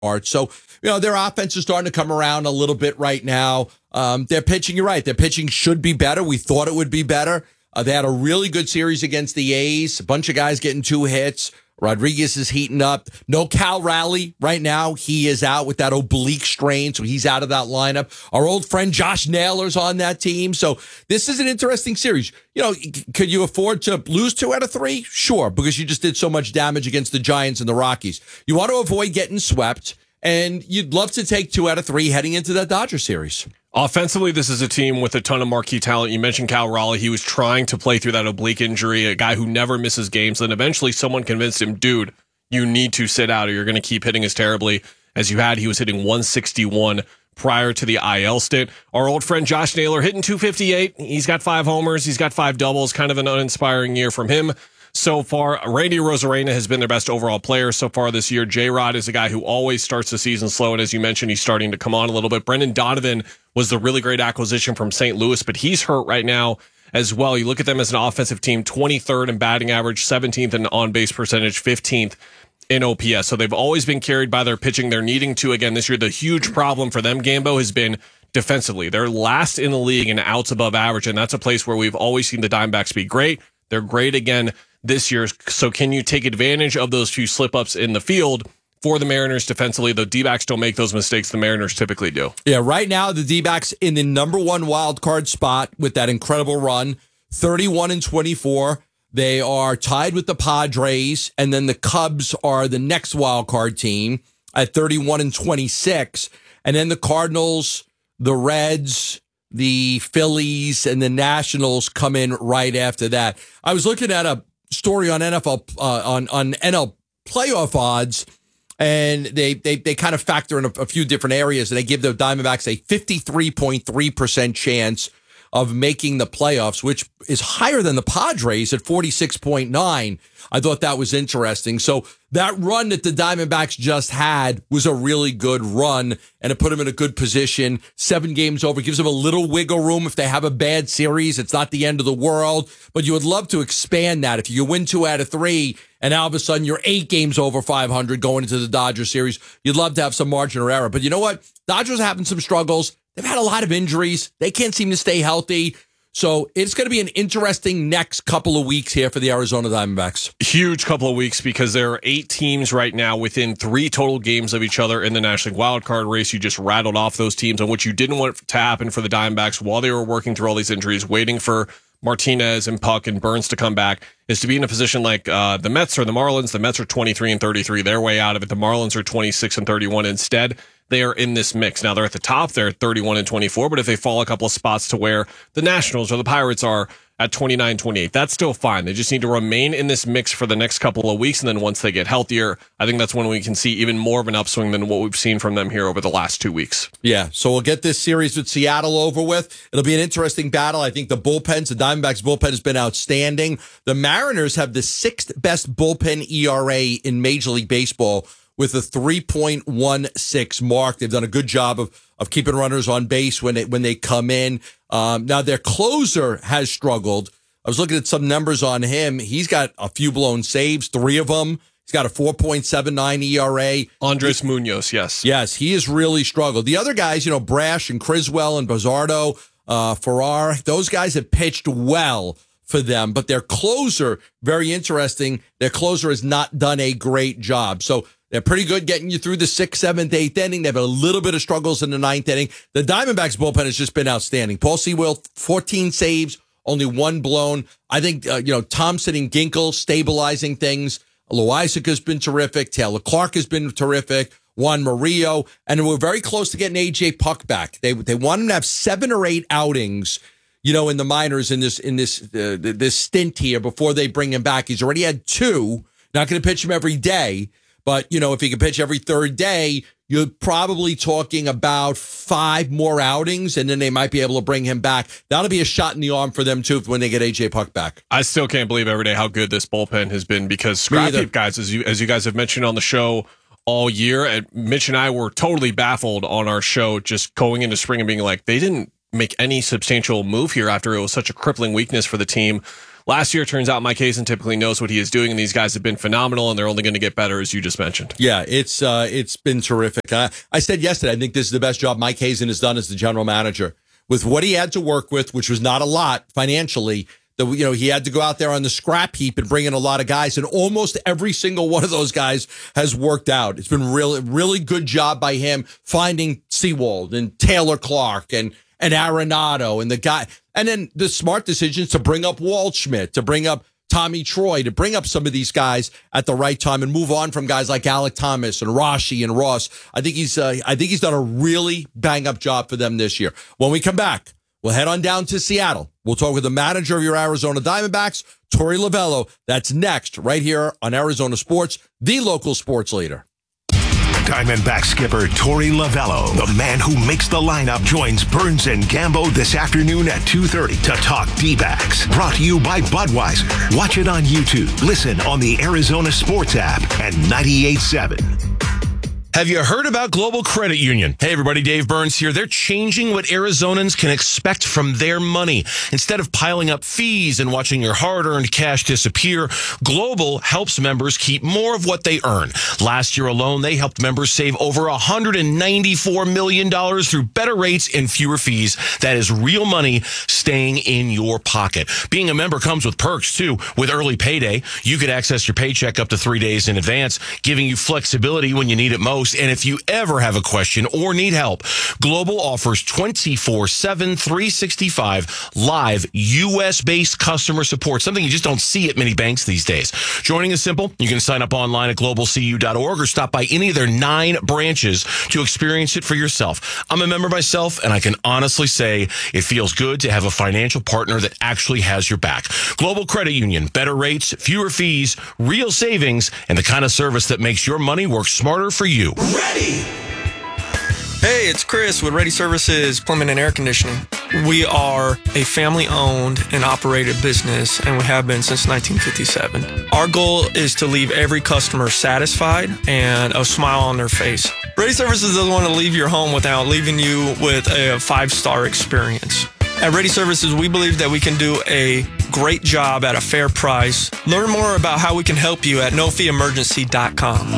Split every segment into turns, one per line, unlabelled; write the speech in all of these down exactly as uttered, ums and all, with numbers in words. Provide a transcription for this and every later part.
part. So, you know, their offense is starting to come around a little bit right now. Um, their pitching, you're right. Their pitching should be better. We thought it would be better. Uh, they had a really good series against the A's. A bunch of guys getting two hits. Rodriguez is heating up. No Cal Raleigh right now. He is out with that oblique strain, so he's out of that lineup. Our old friend Josh Naylor's on that team. So this is an interesting series. You know, could you afford to lose two out of three? Sure, because you just did so much damage against the Giants and the Rockies. You want to avoid getting swept, and you'd love to take two out of three heading into that Dodger series.
Offensively, this is a team with a ton of marquee talent. You mentioned Cal Raleigh. He was trying to play through that oblique injury, a guy who never misses games. Then eventually someone convinced him, dude, you need to sit out or you're going to keep hitting as terribly as you had. He was hitting one sixty-one prior to the I L stint. Our old friend Josh Naylor hitting two fifty-eight. He's got five homers. He's got five doubles. Kind of an uninspiring year from him so far. Randy Rosarena has been their best overall player so far this year. J-Rod is a guy who always starts the season slow, and as you mentioned, he's starting to come on a little bit. Brendan Donovan was the really great acquisition from Saint Louis, but he's hurt right now as well. You look at them as an offensive team, twenty-third in batting average, seventeenth in on-base percentage, fifteenth in O P S. So they've always been carried by their pitching. They're needing to, again, this year, the huge problem for them, Gambo, has been defensively. They're last in the league in outs above average, and that's a place where we've always seen the Diamondbacks be great. They're great again this year. So can you take advantage of those few slip-ups in the field for the Mariners defensively? The D-backs don't make those mistakes the Mariners typically do.
Yeah, right now the D-backs in the number one wild card spot with that incredible run, thirty-one and twenty-four. They are tied with the Padres, and then the Cubs are the next wild card team at thirty-one and twenty-six. And then the Cardinals, the Reds, the Phillies, and the Nationals come in right after that. I was looking at a story on N F L uh, on on N L playoff odds, and they they they kind of factor in a, a few different areas, and they give the Diamondbacks a fifty-three point three percent chance of making the playoffs, which is higher than the Padres at forty-six point nine. I thought that was interesting. So that run that the Diamondbacks just had was a really good run, and it put them in a good position. Seven games over gives them a little wiggle room if they have a bad series. It's not the end of the world, but you would love to expand that. If you win two out of three, and now all of a sudden you're eight games over five hundred going into the Dodgers series, you'd love to have some margin of error. But you know what? Dodgers are having some struggles. They've had a lot of injuries. They can't seem to stay healthy. So it's going to be an interesting next couple of weeks here for the Arizona Diamondbacks.
Huge couple of weeks because there are eight teams right now within three total games of each other in the National Wild Card race. You just rattled off those teams on which you didn't want to happen for the Diamondbacks while they were working through all these injuries, waiting for Martinez and Puck and Burns to come back, is to be in a position like uh, the Mets or the Marlins. The Mets are twenty-three and thirty-three. They're way out of it. The Marlins are twenty-six and thirty-one. Instead, they are in this mix. Now, they're at the top. They're at thirty-one and twenty-four. But if they fall a couple of spots to where the Nationals or the Pirates are at twenty-nine twenty-eight, that's still fine. They just need to remain in this mix for the next couple of weeks. And then once they get healthier, I think that's when we can see even more of an upswing than what we've seen from them here over the last two weeks.
Yeah, so we'll get this series with Seattle over with. It'll be an interesting battle. I think the bullpens, the Diamondbacks bullpen has been outstanding. The Mariners have the sixth best bullpen E R A in Major League Baseball with a three point one six mark. They've done a good job of of keeping runners on base when they, when they come in. Um, now, their closer has struggled. I was looking at some numbers on him. He's got a few blown saves, three of them. He's got a four point seven nine E R A.
Andres Munoz, yes.
Yes, he has really struggled. The other guys, you know, Brash and Criswell and Bazardo, uh, Farrar, those guys have pitched well for them, but their closer, very interesting, their closer has not done a great job. So they're pretty good getting you through the sixth, seventh, eighth inning. They've had a little bit of struggles in the ninth inning. The Diamondbacks bullpen has just been outstanding. Paul Sewell, fourteen saves, only one blown. I think, uh, you know, Thompson and Ginkel stabilizing things. Loizaga has been terrific. Taylor Clark has been terrific. Juan Murillo. And we're very close to getting A J Puck back. They they want him to have seven or eight outings, you know, in the minors in this in this uh, this stint here before they bring him back. He's already had two. Not going to pitch him every day. But, you know, if he can pitch every third day, you're probably talking about five more outings, and then they might be able to bring him back. That'll be a shot in the arm for them, too, when they get A J Puck back.
I still can't believe every day how good this bullpen has been because Scrap Heap guys, as you, as you guys have mentioned on the show all year, and Mitch and I were totally baffled on our show just going into spring and being like, they didn't make any substantial move here after it was such a crippling weakness for the team last year, it turns out Mike Hazen typically knows what he is doing, and these guys have been phenomenal, and they're only going to get better, as you just mentioned.
Yeah, it's uh, it's been terrific. Uh, I said yesterday, I think this is the best job Mike Hazen has done as the general manager. With what he had to work with, which was not a lot financially, the, you know, he had to go out there on the scrap heap and bring in a lot of guys, and almost every single one of those guys has worked out. It's been really, really good job by him finding Sewald and Taylor Clark and and Arenado and the guy, and then the smart decisions to bring up Waldschmidt, to bring up Tommy Troy, to bring up some of these guys at the right time and move on from guys like Alec Thomas and Rashi and Ross. I think he's, uh, I think he's done a really bang up job for them this year. When we come back, we'll head on down to Seattle. We'll talk with the manager of your Arizona Diamondbacks, Torey Lovullo. That's next, right here on Arizona Sports, the local sports leader.
Diamondback skipper Torey Lovullo, the man who makes the lineup, joins Burns and Gambo this afternoon at two thirty to talk D-backs. Brought to you by Budweiser. Watch it on YouTube. Listen on the Arizona Sports app and ninety-eight point seven.
Have you heard about Global Credit Union? Hey, everybody, Dave Burns here. They're changing what Arizonans can expect from their money. Instead of piling up fees and watching your hard-earned cash disappear, Global helps members keep more of what they earn. Last year alone, they helped members save over one hundred ninety-four million dollars through better rates and fewer fees. That is real money staying in your pocket. Being a member comes with perks, too. With early payday, you could access your paycheck up to three days in advance, giving you flexibility when you need it most. And if you ever have a question or need help, Global offers twenty-four seven, three sixty-five live U S-based customer support, something you just don't see at many banks these days. Joining is simple. You can sign up online at global c u dot org or stop by any of their nine branches to experience it for yourself. I'm a member myself, and I can honestly say it feels good to have a financial partner that actually has your back. Global Credit Union, better rates, fewer fees, real savings, and the kind of service that makes your money work smarter for you.
Ready! Hey, it's Chris with Ready Services Plumbing and Air Conditioning. We are a family-owned and operated business, and we have been since nineteen fifty-seven. Our goal is to leave every customer satisfied and a smile on their face. Ready Services doesn't want to leave your home without leaving you with a five-star experience. At Ready Services, we believe that we can do a great job at a fair price. Learn more about how we can help you at no fee emergency dot com.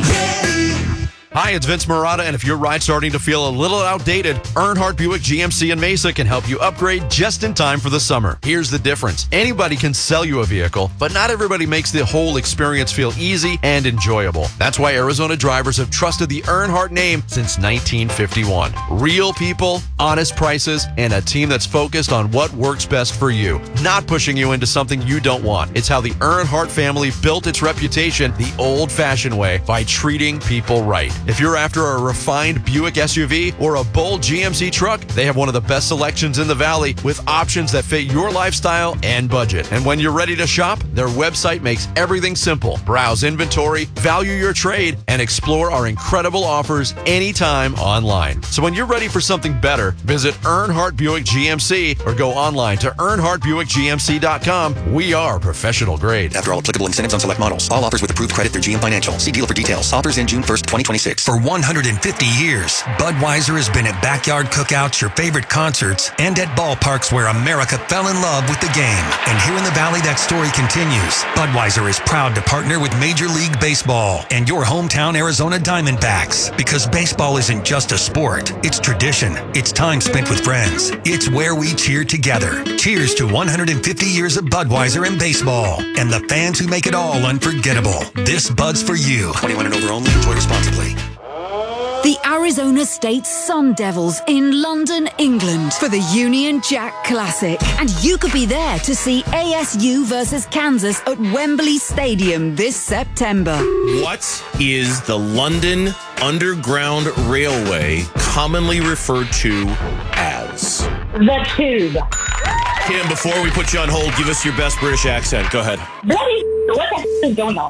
Hi, it's Vince Marotta, and if your ride's starting to feel a little outdated, Earnhardt Buick G M C in Mesa can help you upgrade just in time for the summer. Here's the difference. Anybody can sell you a vehicle, but not everybody makes the whole experience feel easy and enjoyable. That's why Arizona drivers have trusted the Earnhardt name since nineteen fifty-one. Real people, honest prices, and a team that's focused on what works best for you, not pushing you into something you don't want. It's how the Earnhardt family built its reputation the old-fashioned way, by treating people right. If you're after a refined Buick S U V or a bold G M C truck, they have one of the best selections in the valley with options that fit your lifestyle and budget. And when you're ready to shop, their website makes everything simple. Browse inventory, value your trade, and explore our incredible offers anytime online. So when you're ready for something better, visit Earnhardt Buick G M C or go online to earnhardt buick g m c dot com. We are professional grade.
After all applicable incentives on select models. All offers with approved credit through G M Financial. See dealer for details. Offers in June first, twenty twenty-six.
For one hundred fifty years, Budweiser has been at backyard cookouts, your favorite concerts, and at ballparks where America fell in love with the game. And here in the Valley, that story continues. Budweiser is proud to partner with Major League Baseball and your hometown Arizona Diamondbacks, because baseball isn't just a sport. It's tradition. It's time spent with friends. It's where we cheer together. Cheers to one hundred fifty years of Budweiser and baseball, and the fans who make it all unforgettable. This Bud's for you.
twenty-one and over only. Enjoy responsibly.
The Arizona State Sun Devils in London, England for the Union Jack Classic. And you could be there to see A S U versus Kansas at Wembley Stadium this September.
What is the London Underground Railway commonly referred to as?
The Tube.
Kim, before we put you on hold, give us your best British accent. Go ahead.
Bloody, what the f- is going on?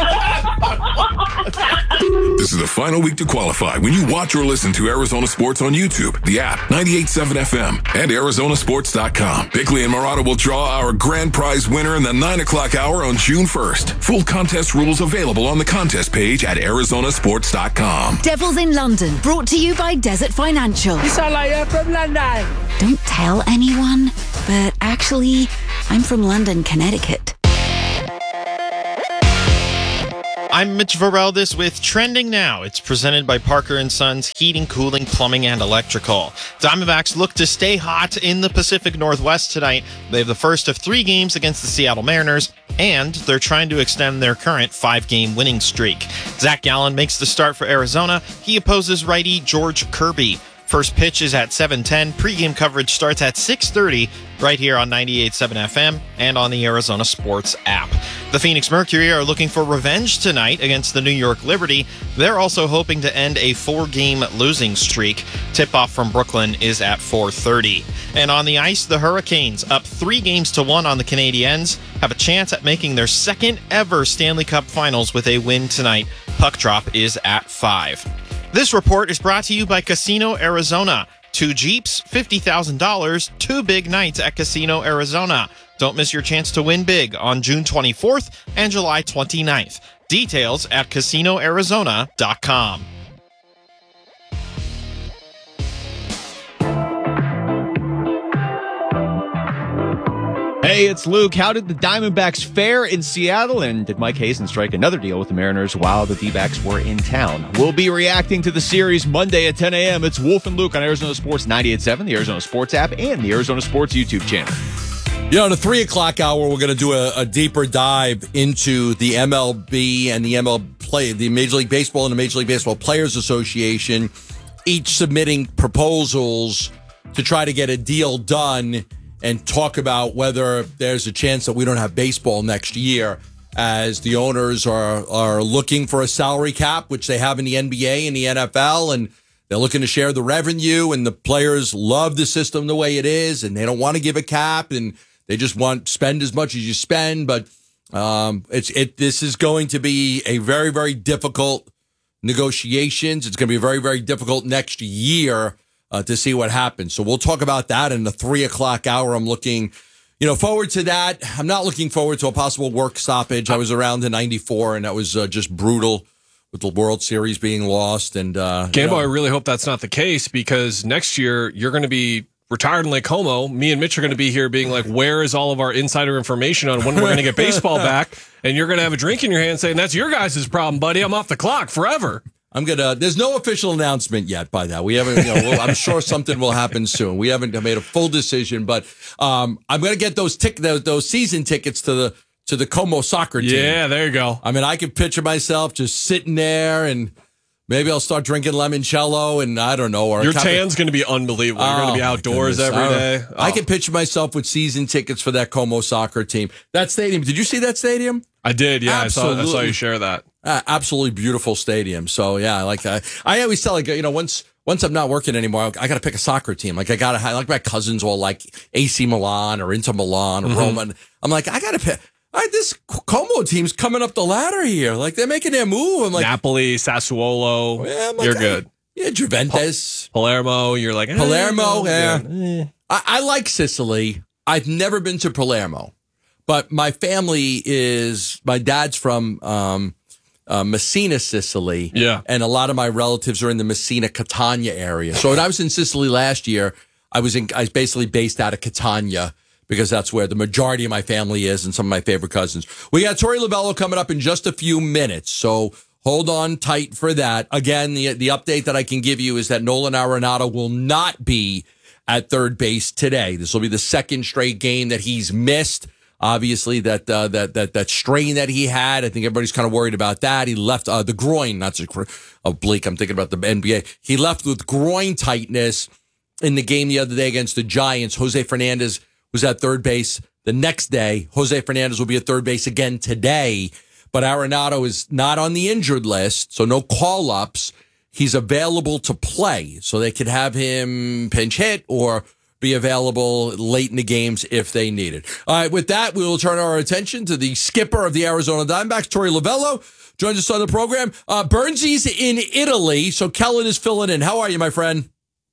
This is the final week to qualify when you watch or listen to Arizona Sports on YouTube, the app, ninety-eight point seven F M, and arizona sports dot com. Bickley and Marotta will draw our grand prize winner in the nine o'clock hour on June first. Full contest rules available on the contest page at arizona sports dot com.
Devils in London, brought to you by Desert Financial.
You sound like you're from London.
Don't tell anyone, but actually, I'm from London, Connecticut.
I'm Mitch Vareldis with Trending Now. It's presented by Parker and Sons Heating, Cooling, Plumbing, and Electrical. Diamondbacks look to stay hot in the Pacific Northwest tonight. They have the first of three games against the Seattle Mariners, and they're trying to extend their current five-game winning streak. Zach Gallen makes the start for Arizona. He opposes righty George Kirby. First pitch is at seven ten. Pre-game coverage starts at six thirty right here on ninety-eight point seven F M and on the Arizona Sports app. The Phoenix Mercury are looking for revenge tonight against the New York Liberty. They're also hoping to end a four-game losing streak. Tip-off from Brooklyn is at four thirty. And on the ice, the Hurricanes, up three games to one on the Canadiens, have a chance at making their second ever Stanley Cup Finals with a win tonight. Puck drop is at five. This report is brought to you by Casino Arizona. Two Jeeps, fifty thousand dollars, two big nights at Casino Arizona. Don't miss your chance to win big on June twenty-fourth and July twenty-ninth. Details at casino arizona dot com.
Hey, it's Luke. How did the Diamondbacks fare in Seattle? And did Mike Hazen strike another deal with the Mariners while the D-backs were in town? We'll be reacting to the series Monday at ten a.m. It's Wolf and Luke on Arizona Sports ninety-eight point seven, the Arizona Sports app, and the Arizona Sports YouTube channel.
You know, in the three o'clock hour, we're going to do a, a deeper dive into the M L B and the M L play, the Major League Baseball and the Major League Baseball Players Association, each submitting proposals to try to get a deal done and talk about whether there's a chance that we don't have baseball next year, as the owners are are looking for a salary cap, which they have in the N B A and the N F L, and they're looking to share the revenue, and the players love the system the way it is, and they don't want to give a cap, and they just want spend as much as you spend. But um, it's it. This is going to be a very, very difficult negotiations. It's going to be very, very difficult next year uh, to see what happens. So we'll talk about that in the three o'clock hour. I'm looking, you know, forward to that. I'm not looking forward to a possible work stoppage. I was around in ninety-four, and that was uh, just brutal with the World Series being lost. And uh,
Gambo,
you know,
I really hope that's not the case, because next year you're going to be retired in Lake Como. Me and Mitch are going to be here being like, where is all of our insider information on when we're going to get baseball back? And you're going to have a drink in your hand saying, that's your guys' problem, buddy. I'm off the clock forever.
I'm going to, there's no official announcement yet by that. We haven't, you know, we'll, I'm sure something will happen soon. We haven't made a full decision, but um, I'm going to get those tick, those, those season tickets to the, to the Como soccer team.
Yeah, there you go.
I mean, I can picture myself just sitting there, and maybe I'll start drinking limoncello, and I don't know. Or
Your tan's going to be unbelievable. You're going to be outdoors every day.
I can picture myself with season tickets for that Como soccer team. That stadium, did you see that stadium?
I did, yeah. I saw, I saw
Absolutely.
you share that.
Uh, absolutely beautiful stadium. So yeah, I like that. I always tell, like, you know, once once I'm not working anymore, I got to pick a soccer team. Like I got to, like my cousins all like A C Milan or Inter Milan or
Mhm.
Roma. I'm like, I got to pick. All right, this Como team's coming up the ladder here. Like they're making their move. I'm like,
Napoli, Sassuolo.
Yeah, I'm like,
you're
I-
good.
yeah, Juventus,
Palermo. You're like eh,
Palermo. Yeah,
yeah.
I, I like Sicily. I've never been to Palermo, but my family is. My dad's from um, uh, Messina, Sicily.
Yeah.
And a lot of my relatives are in the Messina, Catania area. So when I was in Sicily last year, I was in, I was basically based out of Catania, because that's where the majority of my family is and some of my favorite cousins. We got Torey Lovello coming up in just a few minutes, so hold on tight for that. Again, the the update that I can give you is that Nolan Arenado will not be at third base today. This will be the second straight game that he's missed. Obviously, that uh, that that that strain that he had, I think everybody's kind of worried about that. He left uh, the groin, not to oblique. I'm thinking about the N B A. He left with groin tightness in the game the other day against the Giants. Jose Fernandez was at third base the next day. Jose Fernandez will be at third base again today, but Arenado is not on the injured list, so no call-ups. He's available to play, so they could have him pinch hit or be available late in the games if they need it. All right, with that, we will turn our attention to the skipper of the Arizona Diamondbacks, Torey Lovello, joins us on the program. Uh, Burnsy's in Italy, so Kellen is filling in. How are you, my friend?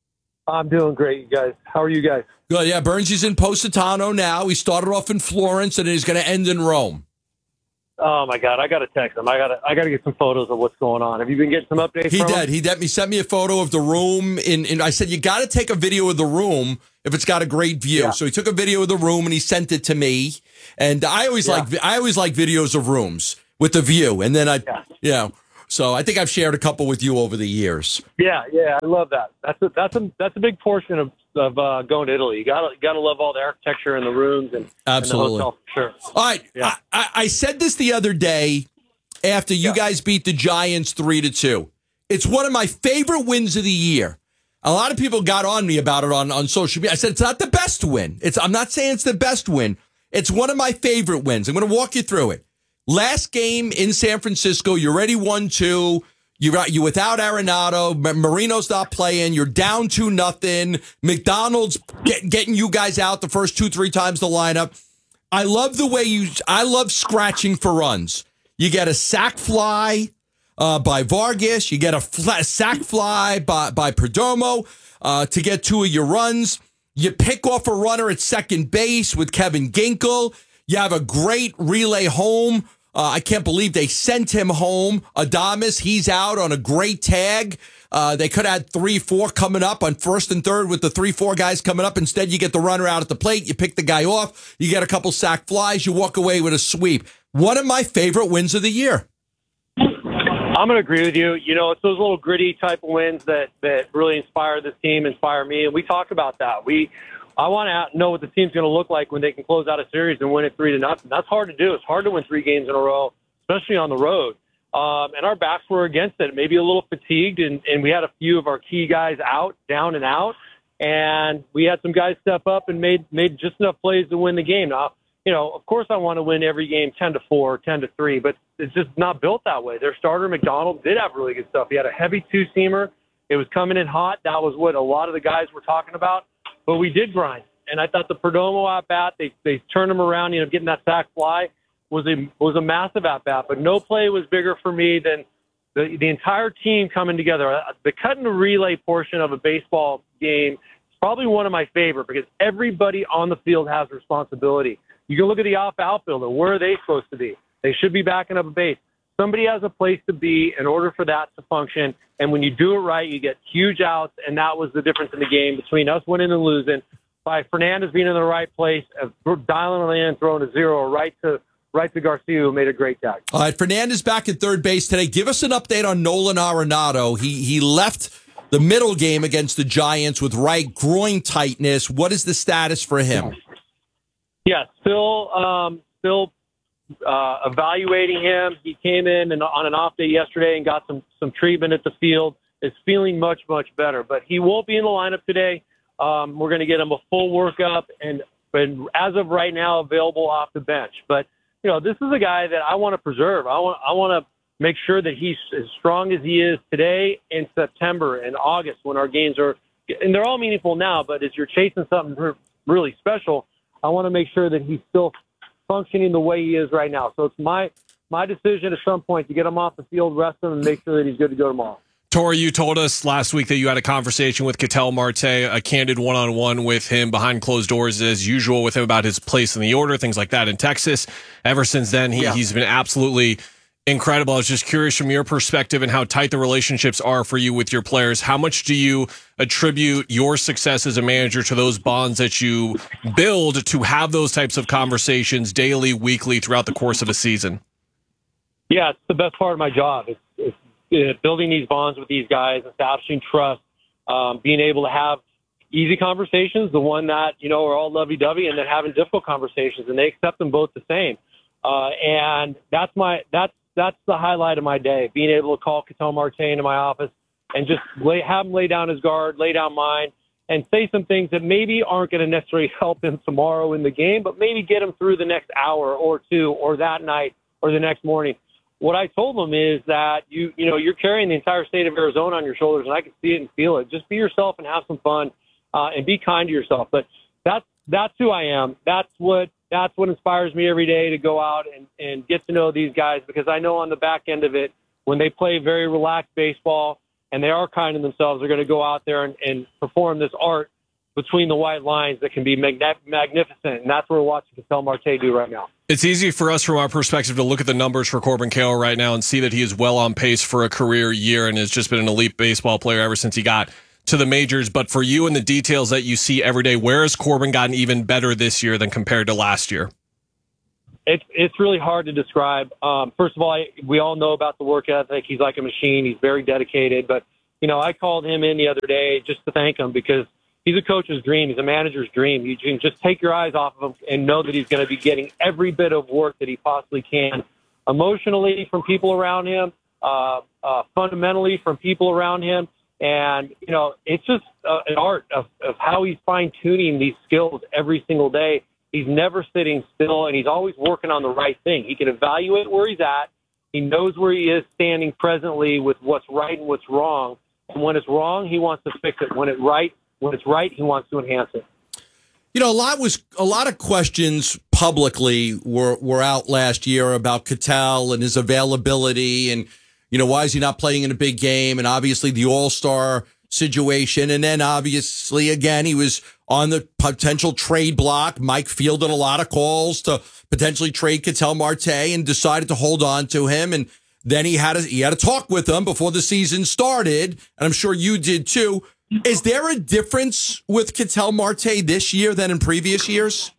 I'm doing great, you guys. How are you guys?
Good, yeah. Burnsy's in Positano now. He started off in Florence, and he's going to end in Rome.
Oh my God, I got to text him. I got to I got to get some photos of what's going on. Have you been getting some updates?
He
from
did.
him?
He did. He sent me a photo of the room. In, in I said, you got to take a video of the room if it's got a great view.
Yeah.
So he took a video of the room and he sent it to me. And I always
Yeah.
like I always like videos of rooms with the view. And then I, yeah. you know, so I think I've shared a couple with you over the years.
Yeah, yeah, I love that. That's a that's a that's a big portion of of uh, going to Italy. You gotta you gotta love all the architecture in the rooms and
Absolutely.
and the hotel for sure.
All right,
Yeah.
I, I, I said this the other day after you guys beat the Giants three to two. It's one of my favorite wins of the year. A lot of people got on me about it on, on social media. I said it's not the best win. It's I'm not saying it's the best win. It's one of my favorite wins. I'm going to walk you through it. Last game in San Francisco, you already won two. You're you without Arenado. Marino's not playing. You're down two nothing. McDonald's get, getting you guys out the first two three times the lineup. I love the way you. I love scratching for runs. You get a sack fly uh, by Vargas. You get a flat sack fly by by Perdomo uh, to get two of your runs. You pick off a runner at second base with Kevin Ginkel. You have a great relay home. Uh, I can't believe they sent him home. Adames, he's out on a great tag. Uh, they could have had three, four coming up on first and third with the three, four guys coming up. Instead, you get the runner out at the plate. You pick the guy off. You get a couple sack flies. You walk away with a sweep. One of my favorite wins of the year.
I'm going to agree with you. You know, it's those little gritty type of wins that, that really inspire this team, inspire me. And we talk about that. We, I want to know what the team's going to look like when they can close out a series and win it three to nothing. That's hard to do. It's hard to win three games in a row, especially on the road. Um, and our backs were against it, maybe a little fatigued, and, and we had a few of our key guys out, down and out. And we had some guys step up and made made just enough plays to win the game. Now, you know, of course I want to win every game ten to four, ten to three, but it's just not built that way. Their starter, McDonald, did have really good stuff. He had a heavy two-seamer. It was coming in hot. That was what a lot of the guys were talking about. But we did grind. And I thought the Perdomo at-bat, they, they turned him around, you know, getting that sack fly was a, was a massive at-bat. But no play was bigger for me than the, the entire team coming together. The cut and relay portion of a baseball game is probably one of my favorite because everybody on the field has responsibility. You can look at the off-outfielder. Where are they supposed to be? They should be backing up a base. Somebody has a place to be in order for that to function. And when you do it right, you get huge outs. And that was the difference in the game between us winning and losing by Fernandez being in the right place, dialing it in, throwing a zero right to right to Garcia, who made a great tag.
All right, Fernandez back at third base today. Give us an update on Nolan Arenado. He he left the middle game against the Giants with right groin tightness. What is the status for him?
Yeah, still um, still uh, evaluating him. He came in and on an off day yesterday and got some some treatment at the field. Is feeling much much better, but he won't be in the lineup today. Um, we're going to get him a full workup and, and as of right now, available off the bench. But you know, this is a guy that I want to preserve. I want I want to make sure that he's as strong as he is today in September and August when our games are, and they're all meaningful now. But as you're chasing something really special, I want to make sure that he's still functioning the way he is right now. So it's my my decision at some point to get him off the field, rest him, and make sure that he's good to go tomorrow.
Tori, you told us last week that you had a conversation with Ketel Marte, a candid one-on-one with him behind closed doors as usual with him about his place in the order, things like that in Texas. Ever since then, he,
Yeah.
he's been absolutely incredible. I was just curious from your perspective and how tight the relationships are for you with your players. How much do you attribute your success as a manager to those bonds that you build to have those types of conversations daily, weekly, throughout the course of a season?
Yeah, it's the best part of my job. It's, it's uh, building these bonds with these guys, establishing trust, um, being able to have easy conversations, the one that, you know, are all lovey-dovey, and then having difficult conversations, and they accept them both the same. Uh, and that's my that's that's the highlight of my day, being able to call Ketel Marte into my office and just lay, have him lay down his guard, lay down mine, and say some things that maybe aren't going to necessarily help him tomorrow in the game, but maybe get him through the next hour or two or that night or the next morning. What I told him is that you you know you're carrying the entire state of Arizona on your shoulders, and I can see it and feel it. Just be yourself and have some fun, uh, and be kind to yourself. But that's that's who I am. That's what that's what inspires me every day to go out and, and get to know these guys, because I know on the back end of it, when they play very relaxed baseball and they are kind to themselves, they're going to go out there and, and perform this art between the white lines that can be magna- magnificent, and that's what we're watching Ketel Marte do right now.
It's easy for us from our perspective to look at the numbers for Corbin Carroll right now and see that he is well on pace for a career year and has just been an elite baseball player ever since he got to the majors. But for you and the details that you see every day, where has Corbin gotten even better this year than compared to last year?
It's it's really hard to describe. Um, first of all, I, we all know about the work ethic. He's like a machine. He's very dedicated. But, you know, I called him in the other day just to thank him because he's a coach's dream. He's a manager's dream. You can just take your eyes off of him and know that he's going to be getting every bit of work that he possibly can, emotionally from people around him, uh, uh, fundamentally from people around him. And, you know, it's just uh, an art of, of how he's fine-tuning these skills every single day. He's never sitting still, and he's always working on the right thing. He can evaluate where he's at. He knows where he is standing presently with what's right and what's wrong. And when it's wrong, he wants to fix it. When it's right, When it's right, he wants to enhance it.
You know, a lot was a lot of questions publicly were were out last year about Ketel and his availability, and you know, why is he not playing in a big game? And obviously the All-Star situation, and then obviously again he was on the potential trade block. Mike fielded a lot of calls to potentially trade Ketel Marte and decided to hold on to him. And then he had a, he had a talk with him before the season started, and I'm sure you did too. Is there a difference with Ketel Marte this year than in previous years?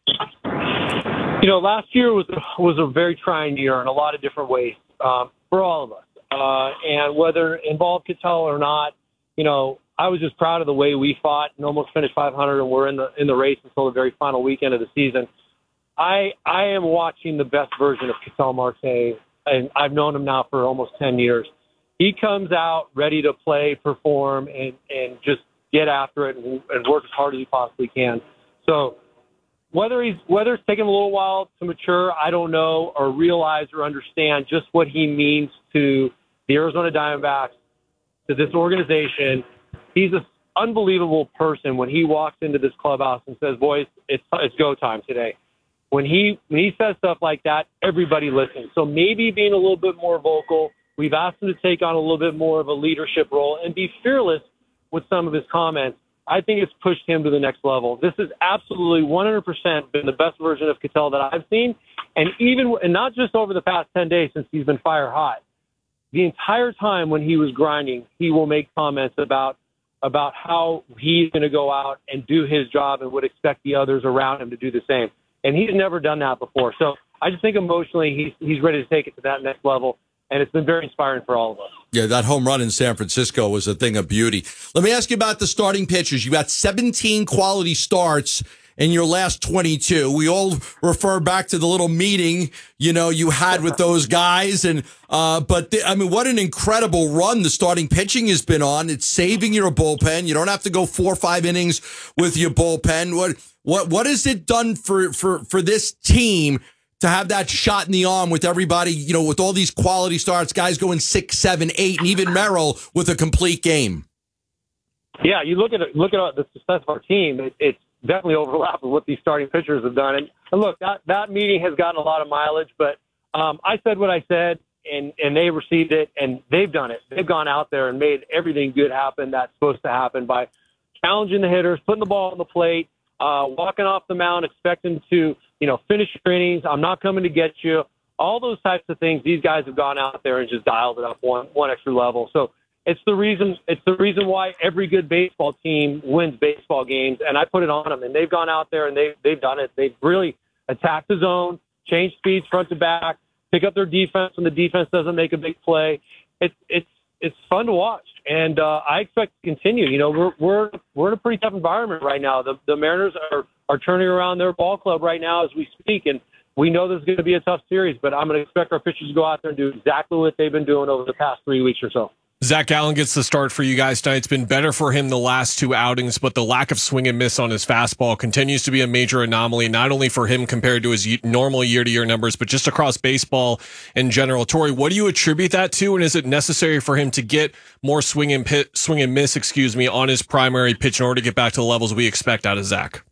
You know, last year was was a very trying year in a lot of different ways um, for all of us. Uh, and whether it involved Ketel or not, you know, I was just proud of the way we fought and almost finished five hundred, and we're in the in the race until the very final weekend of the season. I I am watching the best version of Ketel Marte, and I've known him now for almost ten years. He comes out ready to play, perform, and, and just get after it and, and work as hard as he possibly can. So whether he's whether it's taken a little while to mature, I don't know, or realize or understand just what he means to the Arizona Diamondbacks, to this organization. He's an unbelievable person when he walks into this clubhouse and says, boys, it's it's go time today. When he when he says stuff like that, everybody listens. So maybe being a little bit more vocal. We've asked him to take on a little bit more of a leadership role and be fearless with some of his comments. I think it's pushed him to the next level. This has absolutely one hundred percent been the best version of Ketel that I've seen. And even, and not just over the past ten days since he's been fire hot, the entire time when he was grinding, he will make comments about, about how he's going to go out and do his job and would expect the others around him to do the same. And he's never done that before. So I just think emotionally he's, he's ready to take it to that next level. And it's been very inspiring for all of us.
Yeah, that home run in San Francisco was a thing of beauty. Let me ask you about the starting pitchers. You got seventeen quality starts in your last twenty-two. We all refer back to the little meeting, you know, you had with those guys. And, uh, but the, I mean, what an incredible run the starting pitching has been on. It's saving your bullpen. You don't have to go four or five innings with your bullpen. What, what, what has it done for, for, for this team to have that shot in the arm with everybody, you know, with all these quality starts, guys going six, seven, eight, and even Merrill with a complete game?
Yeah, you look at it, look at the success of our team. It, it's definitely overlapped with what these starting pitchers have done. And, and look, that, that meeting has gotten a lot of mileage, but um, I said what I said, and, and they received it, and they've done it. They've gone out there and made everything good happen that's supposed to happen by challenging the hitters, putting the ball on the plate, uh, walking off the mound, expecting to, you know, finish your innings. I'm not coming to get you. All those types of things. These guys have gone out there and just dialed it up one one extra level. So it's the reason. It's the reason why every good baseball team wins baseball games. And I put it on them. And they've gone out there and they they've done it. They've really attacked the zone, changed speeds front to back, pick up their defense when the defense doesn't make a big play. It's it's it's fun to watch, and uh, I expect to continue. You know, we're we're we're in a pretty tough environment right now. The the Mariners are are turning around their ball club right now as we speak, and we know this is going to be a tough series. But I'm going to expect our pitchers to go out there and do exactly what they've been doing over the past three weeks or so.
Zach Gallen gets the start for you guys tonight. It's been better for him the last two outings, but the lack of swing and miss on his fastball continues to be a major anomaly, not only for him compared to his normal year-to-year numbers, but just across baseball in general. Torey, what do you attribute that to, and is it necessary for him to get more swing and pit, swing and miss, excuse me, on his primary pitch in order to get back to the levels we expect out of Zach?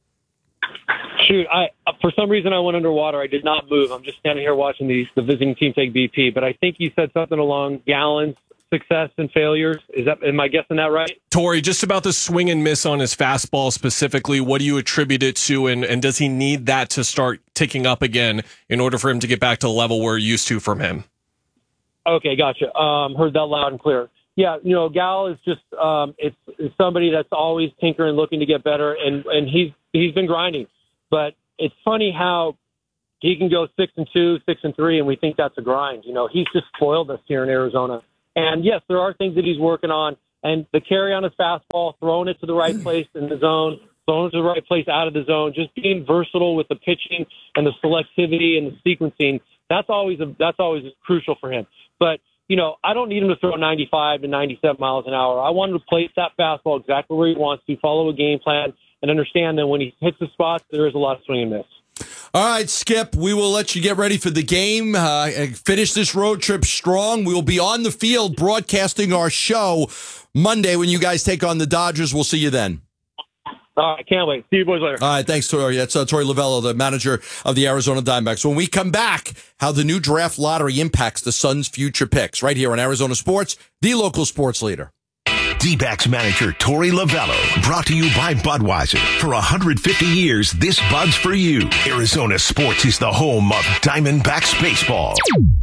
Shoot, I for some reason I went underwater. I did not move. I'm just standing here watching the, the visiting team take B P, but I think you said something along Gallen's success and failures. Is that, am I guessing that right?
Tori, just about the swing and miss on his fastball specifically, what do you attribute it to, and, and does he need that to start ticking up again in order for him to get back to the level we're used to from him?
Okay, gotcha. Um, heard that loud and clear. Yeah, you know, Gal is just um, it's, it's somebody that's always tinkering, looking to get better, and, and he's he's been grinding. But it's funny how he can go six and two, six and three, and we think that's a grind. You know, he's just spoiled us here in Arizona. And yes, there are things that he's working on, and the carry on his fastball, throwing it to the right place in the zone, throwing it to the right place out of the zone, just being versatile with the pitching and the selectivity and the sequencing. That's always a, that's always crucial for him. But you know, I don't need him to throw ninety-five to ninety-seven miles an hour. I want him to place that fastball exactly where he wants to, follow a game plan, and understand that when he hits the spots, there is a lot of swing and miss.
All right, Skip, we will let you get ready for the game. Uh, finish this road trip strong. We will be on the field broadcasting our show Monday when you guys take on the Dodgers. We'll see you then.
All right, can't wait. See you boys later.
All right, thanks, Tori. That's uh, Tori Lavello, the manager of the Arizona Diamondbacks. When we come back, how the new draft lottery impacts the Suns' future picks right here on Arizona Sports, the local sports leader.
D-backs manager Tori Lavello, brought to you by Budweiser. For one hundred fifty years, this Bud's for you. Arizona Sports is the home of Diamondbacks baseball.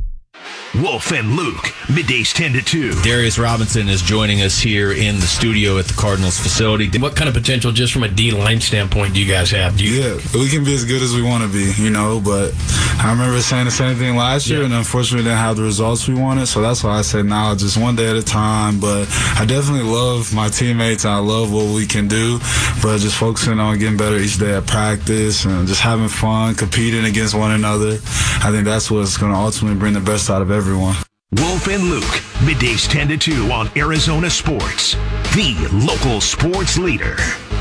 Wolf and Luke, middays ten to two.
Darius Robinson is joining us here in the studio at the Cardinals facility. What kind of potential, just from a D-line standpoint, do you guys have? Do you-
yeah, we can be as good as we want to be, you know, but I remember saying the same thing last year, yeah. and unfortunately didn't have the results we wanted, so that's why I said now, just one day at a time. But I definitely love my teammates, and I love what we can do, but just focusing on getting better each day at practice and just having fun, competing against one another. I think that's what's going to ultimately bring the best out of everyone.
Wolf and Luke, middays ten to two on Arizona Sports, the local sports leader.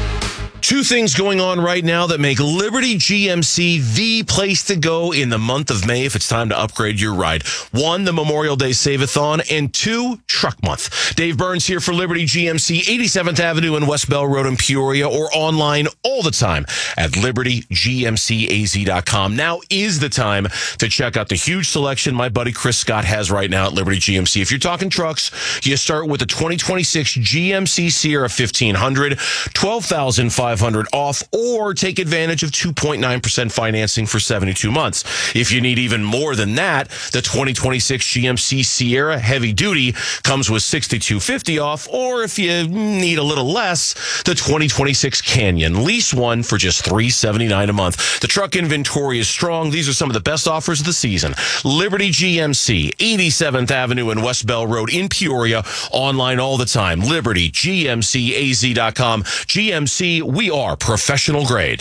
Two things going on right now that make Liberty G M C the place to go in the month of May if it's time to upgrade your ride. One, the Memorial Day Save-a-thon, and two, Truck Month. Dave Burns here for Liberty G M C, eighty-seventh Avenue and West Bell Road in Peoria, or online all the time at liberty g m c a z dot com. Now is the time to check out the huge selection my buddy Chris Scott has right now at Liberty G M C. If you're talking trucks, you start with the twenty twenty-six G M C Sierra fifteen hundred, twelve thousand five hundred off, or take advantage of two point nine percent financing for seventy-two months. If you need even more than that, the twenty twenty-six G M C Sierra Heavy Duty comes with sixty-two fifty off, or if you need a little less, the twenty twenty-six Canyon. Lease one for just three seventy-nine a month. The truck inventory is strong. These are some of the best offers of the season. Liberty G M C, eighty-seventh Avenue and West Bell Road in Peoria. Online all the time. liberty g m c a z dot com. G M C, we are professional grade.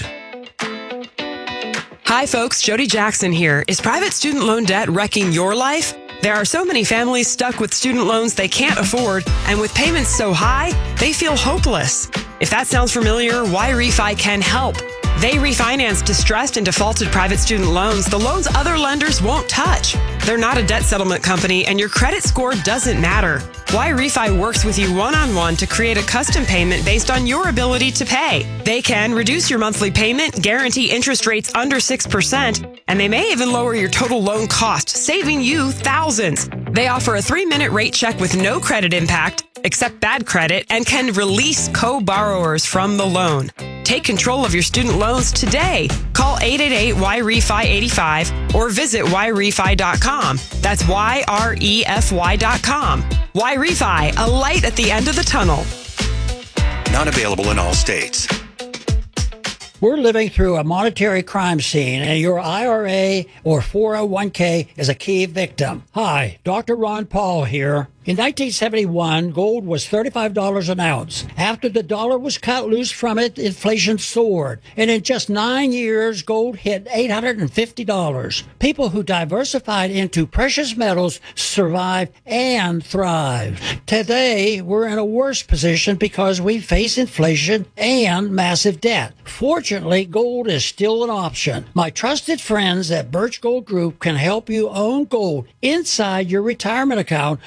Hi, folks. Jody Jackson here. Is private student loan debt wrecking your life? There are so many families stuck with student loans they can't afford, and with payments so high, they feel hopeless. If that sounds familiar, YRefi can help. They refinance distressed and defaulted private student loans, the loans other lenders won't touch. They're not a debt settlement company, and your credit score doesn't matter. YRefi works with you one-on-one to create a custom payment based on your ability to pay. They can reduce your monthly payment, guarantee interest rates under six percent, and they may even lower your total loan cost, saving you thousands. They offer a three-minute rate check with no credit impact, accept bad credit, and can release co-borrowers from the loan. Take control of your student loans today. Call eight eight eight Y R E F I eighty-five or visit Y refi dot com. That's Y R E F Y dot com. YRefi, a light at the end of the tunnel.
Not available in all states.
We're living through a monetary crime scene, and your I R A or four oh one k is a key victim. Hi, Doctor Ron Paul here. In nineteen seventy-one, gold was thirty-five dollars an ounce. After the dollar was cut loose from it, inflation soared. And in just nine years, gold hit eight hundred fifty dollars. People who diversified into precious metals survived and thrived. Today, we're in a worse position because we face inflation and massive debt. Fortunately, gold is still an option. My trusted friends at Birch Gold Group can help you own gold inside your retirement account, plus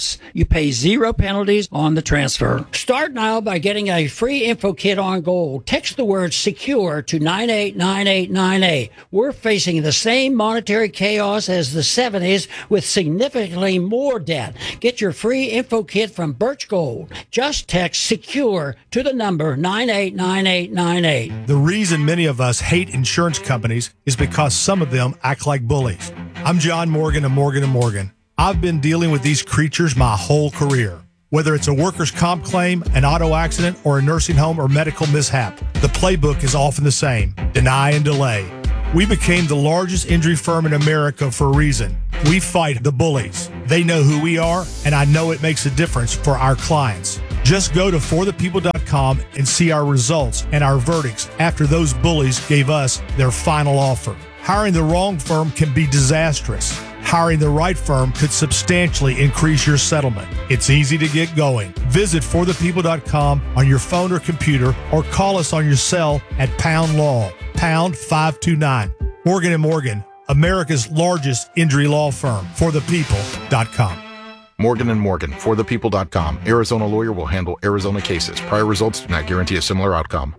Plus, you pay zero penalties on the transfer. Start now by getting a free info kit on gold. Text the word secure to nine eight nine eight nine eight. We're facing the same monetary chaos as the seventies with significantly more debt. Get your free info kit from Birch Gold. Just text secure to the number nine eight nine eight nine eight.
The reason many of us hate insurance companies is because some of them act like bullies. I'm John Morgan of Morgan and Morgan. I've been dealing with these creatures my whole career. Whether it's a workers' comp claim, an auto accident, or a nursing home or medical mishap, the playbook is often the same: deny and delay. We became the largest injury firm in America for a reason. We fight the bullies. They know who we are, and I know it makes a difference for our clients. Just go to for the people dot com and see our results and our verdicts after those bullies gave us their final offer. Hiring the wrong firm can be disastrous. Hiring the right firm could substantially increase your settlement. It's easy to get going. Visit for the people dot com on your phone or computer, or call us on your cell at pound law, pound five two nine. Morgan and Morgan, America's largest injury law firm. for the people dot com.
Morgan and Morgan, for the people dot com. Arizona lawyer will handle Arizona cases. Prior results do not guarantee a similar outcome.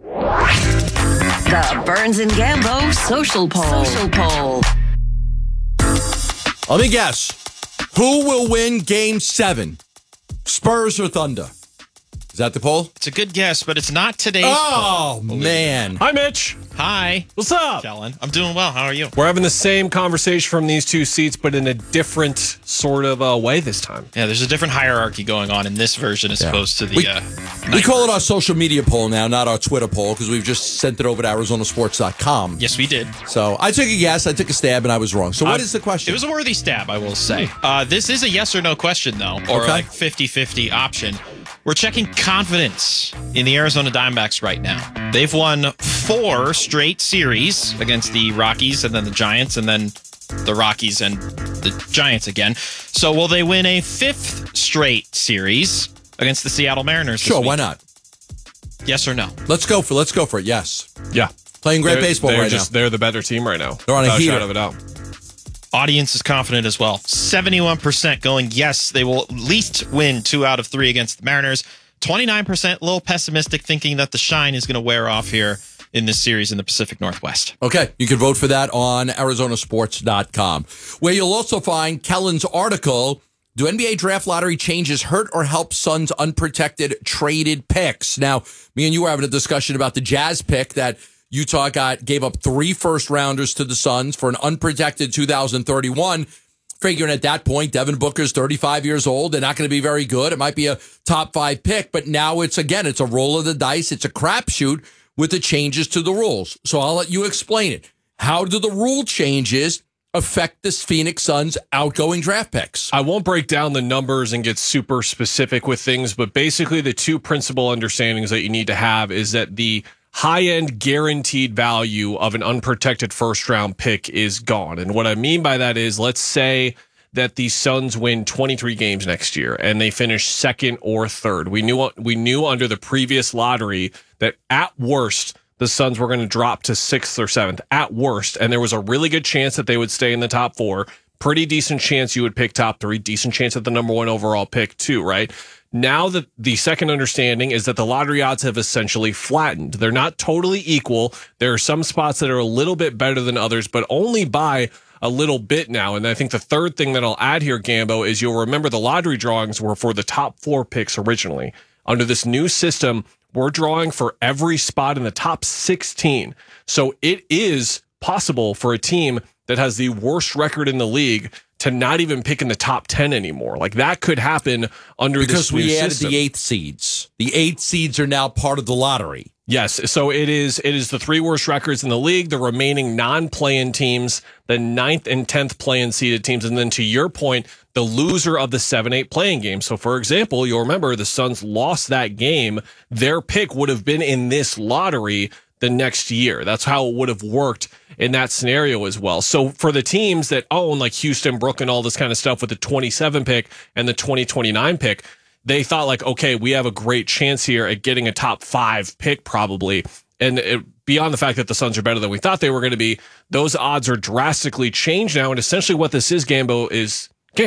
The Burns and Gambo Social Poll. Social Poll.
Let me guess. Who will win Game seven? Spurs or Thunder? Is that the poll?
It's a good guess, but it's not today's
Oh,
poll.
man.
Hi, Mitch.
Hi.
What's up?
Kellen. I'm doing well. How are you?
We're having the same conversation from these two seats, but in a different sort of uh, way this time.
Yeah, there's a different hierarchy going on in this version as
Yeah.
opposed to the...
We,
uh,
we call it our social media poll now, not our Twitter poll, because we've just sent it over to Arizona Sports dot com.
Yes, we did.
So I took a guess, I took a stab, and I was wrong. So what
Uh,
is the question?
It was a worthy stab, I will say. Uh, this is a yes or no question, though, or
Okay.
like fifty-fifty option. We're checking confidence in the Arizona Diamondbacks right now. They've won four straight series against the Rockies and then the Giants and then the Rockies and the Giants again. So will they win a fifth straight series against the Seattle Mariners this
Sure,
week?
why not?
Yes or no?
Let's go for let's go for it. Yes.
Yeah.
Playing great
They're-
baseball
they're
right
just,
now.
They're the better team right now.
They're on a
without
heater.
shadow of a doubt.
Audience is confident as well. seventy-one percent going yes, they will at least win two out of three against the Mariners. twenty-nine percent a little pessimistic, thinking that the shine is going to wear off here in this series in the Pacific Northwest.
Okay, you can vote for that on Arizona Sports dot com, where you'll also find Kellen's article, Do N B A Draft Lottery Changes Hurt or Help Suns Unprotected Traded Picks? Now, me and you were having a discussion about the Jazz pick that Utah got gave up three first-rounders to the Suns for an unprotected two thousand thirty-one, figuring at that point, Devin Booker's thirty-five years old. They're not going to be very good. It might be a top five pick, but now it's, again, it's a roll of the dice. It's a crapshoot with the changes to the rules. So I'll let you explain it. How do the rule changes affect this Phoenix Suns outgoing draft picks?
I won't break down the numbers and get super specific with things, but basically the two principal understandings that you need to have is that the high-end guaranteed value of an unprotected first-round pick is gone. And what I mean by that is, let's say that the Suns win twenty-three games next year and they finish second or third. We knew we knew under the previous lottery that at worst, the Suns were going to drop to sixth or seventh, at worst, and there was a really good chance that they would stay in the top four. Pretty decent chance you would pick top three, decent chance at the number one overall pick too, right? Now that the second understanding is that the lottery odds have essentially flattened. They're not totally equal. There are some spots that are a little bit better than others, but only by a little bit now. And I think the third thing that I'll add here, Gambo, is you'll remember the lottery drawings were for the top four picks originally. Under this new system, we're drawing for every spot in the top sixteen. So it is possible for a team that has the worst record in the league to not even pick in the top ten anymore. Like that could happen under
because
this new
we added
system.
the eighth seeds. The eighth seeds are now part of the lottery.
Yes, so it is it is the three worst records in the league, the remaining non-play-in teams, the ninth and tenth play-in seeded teams, and then to your point, the loser of the seven eight play-in game. So, for example, you'll remember the Suns lost that game. Their pick would have been in this lottery the next year. That's how it would have worked in that scenario as well. So for the teams that own like Houston, Brooklyn, all this kind of stuff with the twenty-seven pick and the twenty twenty-nine pick, they thought like, okay, we have a great chance here at getting a top five pick probably. And it, beyond the fact that the Suns are better than we thought they were going to be, those odds are drastically changed now. And essentially what this is, Gambo, is gambling.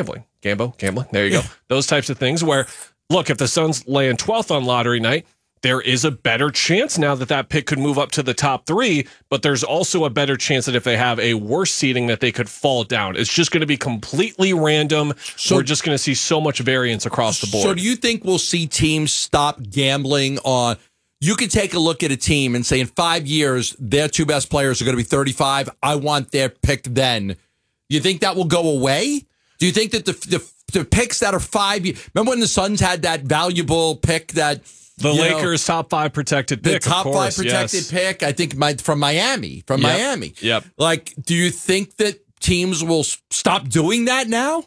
Gambo, gambling. There you go. Those types of things where, look, if the Suns land twelfth on lottery night, there is a better chance now that that pick could move up to the top three, but there's also a better chance that if they have a worse seeding that they could fall down. It's just going to be completely random. So, We're just going to see so much variance across the board.
So do you think we'll see teams stop gambling on, you could take a look at a team and say in five years, their two best players are going to be thirty-five. I want their pick then. You think that will go away? Do you think that the, the, the picks that are five years, remember when the Suns had that valuable pick that,
The
you
Lakers'
know,
top five protected pick.
The top
of course,
five protected
yes.
pick, I think, my, from Miami. From
Yep.
Miami.
Yep.
Like, do you think that teams will s- stop doing that now?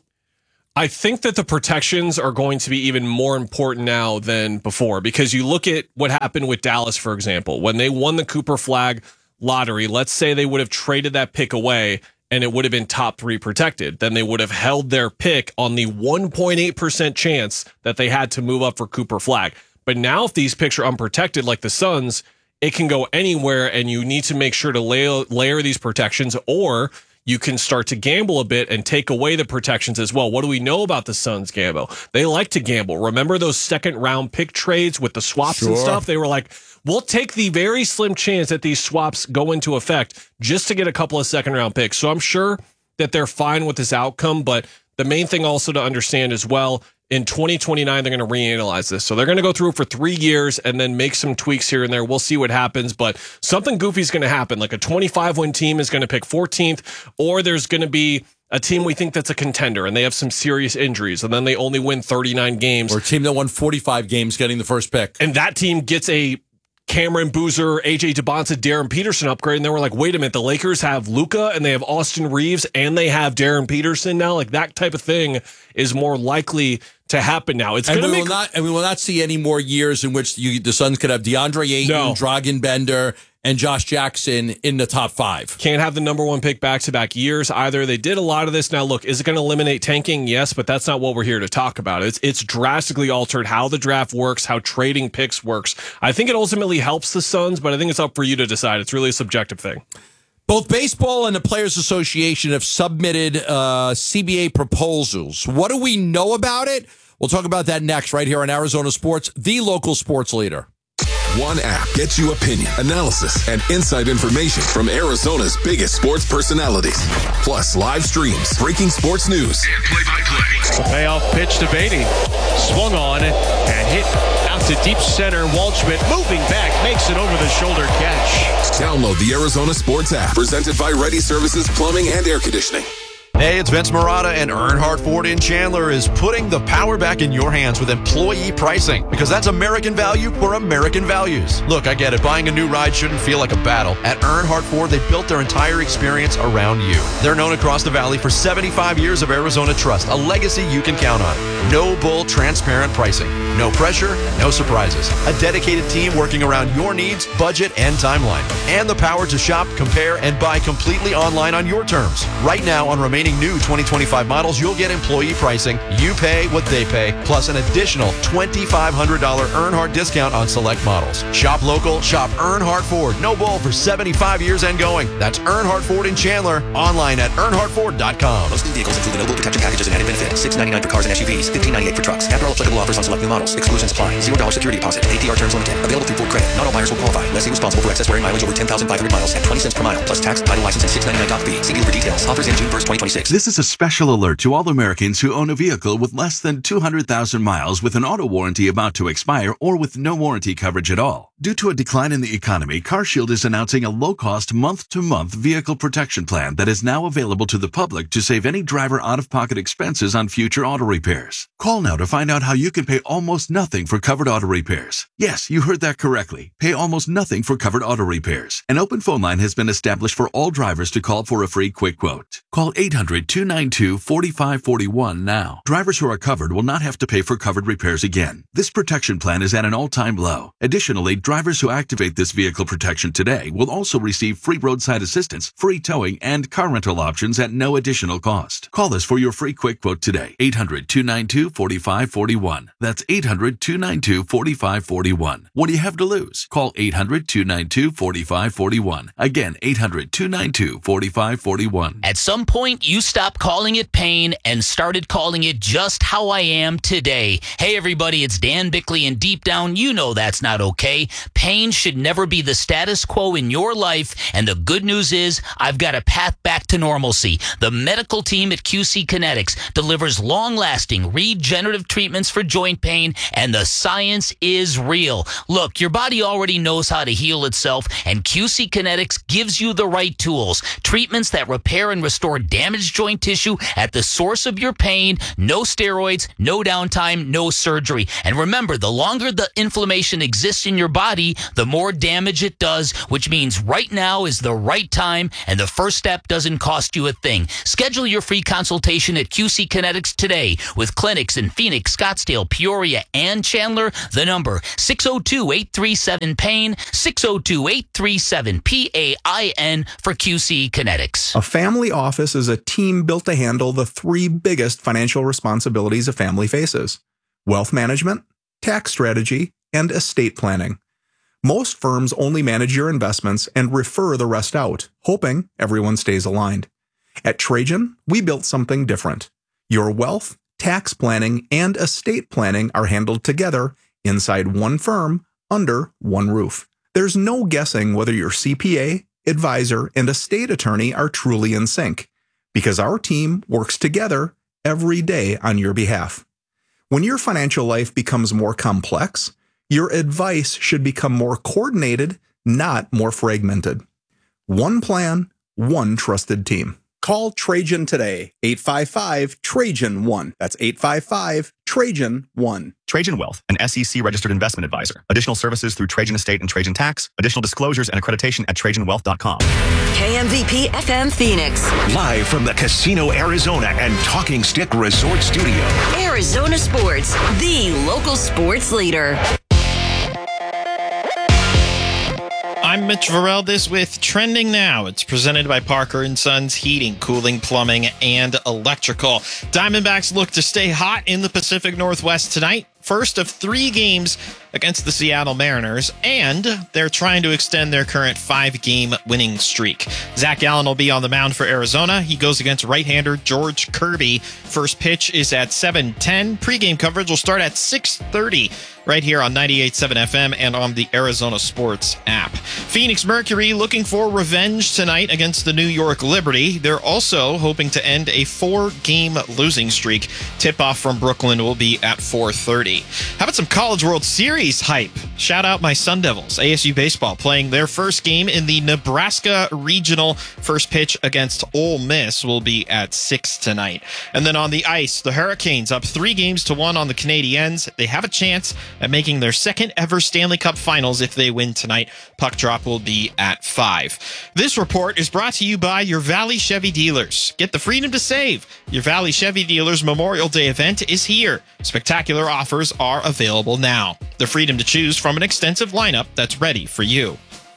I think that the protections are going to be even more important now than before, because you look at what happened with Dallas, for example. When they won the Cooper Flag lottery, let's say they would have traded that pick away and it would have been top three protected. Then they would have held their pick on the one point eight percent chance that they had to move up for Cooper Flag. But now if these picks are unprotected like the Suns, it can go anywhere, and you need to make sure to layer, layer these protections, or you can start to gamble a bit and take away the protections as well. What do we know about the Suns, Gambo? They like to gamble. Remember those second round pick trades with the swaps and
Sure.
stuff? They were like, we'll take the very slim chance that these swaps go into effect just to get a couple of second round picks. So I'm sure that they're fine with this outcome, but the main thing also to understand as well, in twenty twenty-nine, they're going to reanalyze this. So they're going to go through it for three years and then make some tweaks here and there. We'll see what happens, but something goofy is going to happen. Like a twenty-five win team is going to pick fourteenth, or there's going to be a team we think that's a contender and they have some serious injuries and then they only win thirty-nine games.
Or a team that won forty-five games getting the first pick.
And that team gets a Cameron Boozer, A J DeBonta, Darren Peterson upgrade, and they were like, wait a minute, the Lakers have Luka and they have Austin Reeves and they have Darren Peterson now. Like that type of thing is more likely to happen now. It's
and
going
we
to make
will not, and we will not see any more years in which you, the Suns could have DeAndre Ayton,
No.
Dragan Bender, and Josh Jackson in the top five.
Can't have the number one pick back-to-back years either. They did a lot of this. Now, look, is it going to eliminate tanking? Yes, but that's not what we're here to talk about. It's it's drastically altered how the draft works, how trading picks works. I think it ultimately helps the Suns, but I think it's up for you to decide. It's really a subjective thing.
Both baseball and the Players Association have submitted uh, C B A proposals. What do we know about it? We'll talk about that next right here on Arizona Sports, the local sports leader.
One app gets you opinion, analysis, and inside information from Arizona's biggest sports personalities. Plus live streams, breaking sports news, and play-by-play.
Payoff pitch to Beatty. Swung on and hit out to deep center. Waldschmidt moving back, makes an over-the-shoulder catch.
Download the Arizona Sports app, presented by Ready Services Plumbing and Air Conditioning.
Hey, it's Vince Marotta, and Earnhardt Ford in Chandler is putting the power back in your hands with employee pricing, because that's American value for American values. Look, I get it. Buying a new ride shouldn't feel like a battle. At Earnhardt Ford, they built their entire experience around you. They're known across the valley for seventy-five years of Arizona trust, a legacy you can count on. No bull, transparent pricing. No pressure, no surprises. A dedicated team working around your needs, budget, and timeline. And the power to shop, compare, and buy completely online on your terms. Right now, on remaining new twenty twenty-five models, you'll get employee pricing. You pay what they pay, plus an additional twenty-five hundred dollars Earnhardt discount on select models. Shop local, shop Earnhardt Ford. No bull for seventy-five years and going. That's Earnhardt Ford in Chandler. Online at earnhardt ford dot com.
Most new vehicles include the Noble Protection Packages and added benefits. six ninety-nine for cars and S U Vs, fifteen ninety-eight for trucks. After all applicable offers on select new models. Exclusions apply. zero dollars security deposit. A P R terms limited. Available through Ford Credit. Not all buyers will qualify. Lessee responsible for excess wearing mileage over ten thousand five hundred miles at twenty cents per mile, plus tax, title, license, and six ninety-nine doc fee. See dealer for details. Offers in June first, twenty twenty-six.
This is a special alert to all Americans who own a vehicle with less than two hundred thousand miles with an auto warranty about to expire or with no warranty coverage at all. Due to a decline in the economy, CarShield is announcing a low-cost month-to-month vehicle protection plan that is now available to the public to save any driver out-of-pocket expenses on future auto repairs. Call now to find out how you can pay almost nothing for covered auto repairs. Yes, you heard that correctly. Pay almost nothing for covered auto repairs. An open phone line has been established for all drivers to call for a free quick quote. Call eight hundred, two nine two, four five four one now. Drivers who are covered will not have to pay for covered repairs again. This protection plan is at an all-time low. Additionally, drivers who activate this vehicle protection today will also receive free roadside assistance, free towing, and car rental options at no additional cost. Call us for your free quick quote today. eight hundred, two nine two, four five four one. That's eight hundred, two nine two, four five four one. What do you have to lose? Call eight hundred, two nine two, four five four one. Again, eight hundred, two nine two, four five four one.
At some point, you stopped calling it pain and started calling it just how I am today. Hey, everybody, it's Dan Bickley, and deep down, you know that's not okay. Pain should never be the status quo in your life, and the good news is I've got a path back to normalcy. The medical team at Q C Kinetics delivers long-lasting regenerative treatments for joint pain, and the science is real. Look, your body already knows how to heal itself, and Q C Kinetics gives you the right tools. Treatments that repair and restore damaged joint tissue at the source of your pain. No steroids, no downtime, no surgery. And remember, the longer the inflammation exists in your body, the more damage it does, which means right now is the right time, and the first step doesn't cost you a thing. Schedule your free consultation at Q C Kinetics today with clinics in Phoenix, Scottsdale, Peoria, and Chandler. The number six oh two, eight three seven, pain, six oh two, eight three seven, P A I N for Q C Kinetics.
A family office is a team built to handle the three biggest financial responsibilities a family faces: wealth management, tax strategy, and estate planning. Most firms only manage your investments and refer the rest out, hoping everyone stays aligned. At Trajan, we built something different. Your wealth, tax planning, and estate planning are handled together inside one firm under one roof. There's no guessing whether your C P A, advisor, and estate attorney are truly in sync, because our team works together every day on your behalf. When your financial life becomes more complex, your advice should become more coordinated, not more fragmented. One plan, one trusted team. Call Trajan today, eight five five, Trajan one. That's eight five five, Trajan one.
Trajan Wealth, an S E C-registered investment advisor. Additional services through Trajan Estate and Trajan Tax. Additional disclosures and accreditation at trajan wealth dot com.
K M V P F M Phoenix.
Live from the Casino Arizona and Talking Stick Resort Studio.
Arizona Sports, the local sports leader.
I'm Mitch Vareldes with Trending Now. It's presented by Parker and Sons Heating, Cooling, Plumbing, and Electrical. Diamondbacks look to stay hot in the Pacific Northwest tonight. First of three games against the Seattle Mariners, and they're trying to extend their current five-game winning streak. Zach Gallen will be on the mound for Arizona. He goes against right-hander George Kirby. First pitch is at seven ten. Pre-game coverage will start at six thirty right here on ninety-eight point seven F M and on the Arizona Sports app. Phoenix Mercury looking for revenge tonight against the New York Liberty. They're also hoping to end a four-game losing streak. Tip-off from Brooklyn will be at four thirty. How about some College World Series hype? Shout out my Sun Devils. A S U baseball playing their first game in the Nebraska Regional. First pitch against Ole Miss will be at six tonight. And then on the ice, the Hurricanes up three games to one on the Canadiens. They have a chance at making their second ever Stanley Cup Finals if they win tonight. Puck drop will be at five. This report is brought to you by your Valley Chevy dealers. Get the freedom to save. Your Valley Chevy dealers Memorial Day event is here. Spectacular offers are available now. The freedom to choose from an extensive lineup that's ready for you.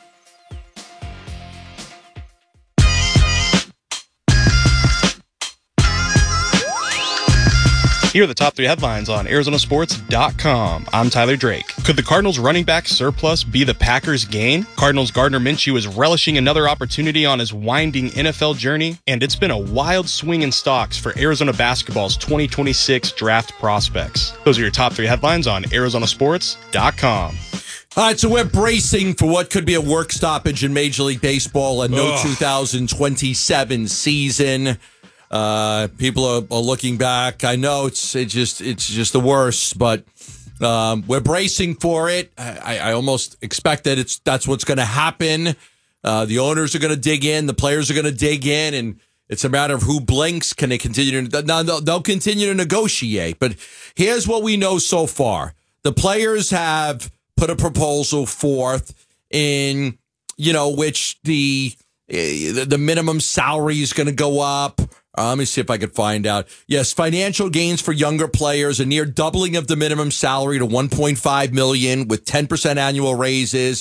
Here are the top three headlines on Arizona Sports dot com. I'm Tyler Drake. Could the Cardinals' running back surplus be the Packers' gain? Cardinals' Gardner Minshew is relishing another opportunity on his winding N F L journey, and it's been a wild swing in stocks for Arizona basketball's twenty twenty-six draft prospects. Those are your top three headlines on Arizona Sports dot com.
All right, so we're bracing for what could be a work stoppage in Major League Baseball and no Ugh. two thousand twenty-seven season. Uh, people are, are looking back. I know it's it just it's just the worst, but um, we're bracing for it. I, I almost expect that it's that's what's going to happen. Uh, the owners are going to dig in, the players are going to dig in, and it's a matter of who blinks. Can they continue to? No, they'll, they'll continue to negotiate. But here's what we know so far: the players have put a proposal forth in, you know, which the the minimum salary is going to go up. Uh, let me see if I could find out. Yes, financial gains for younger players, a near doubling of the minimum salary to one point five million dollars with ten percent annual raises.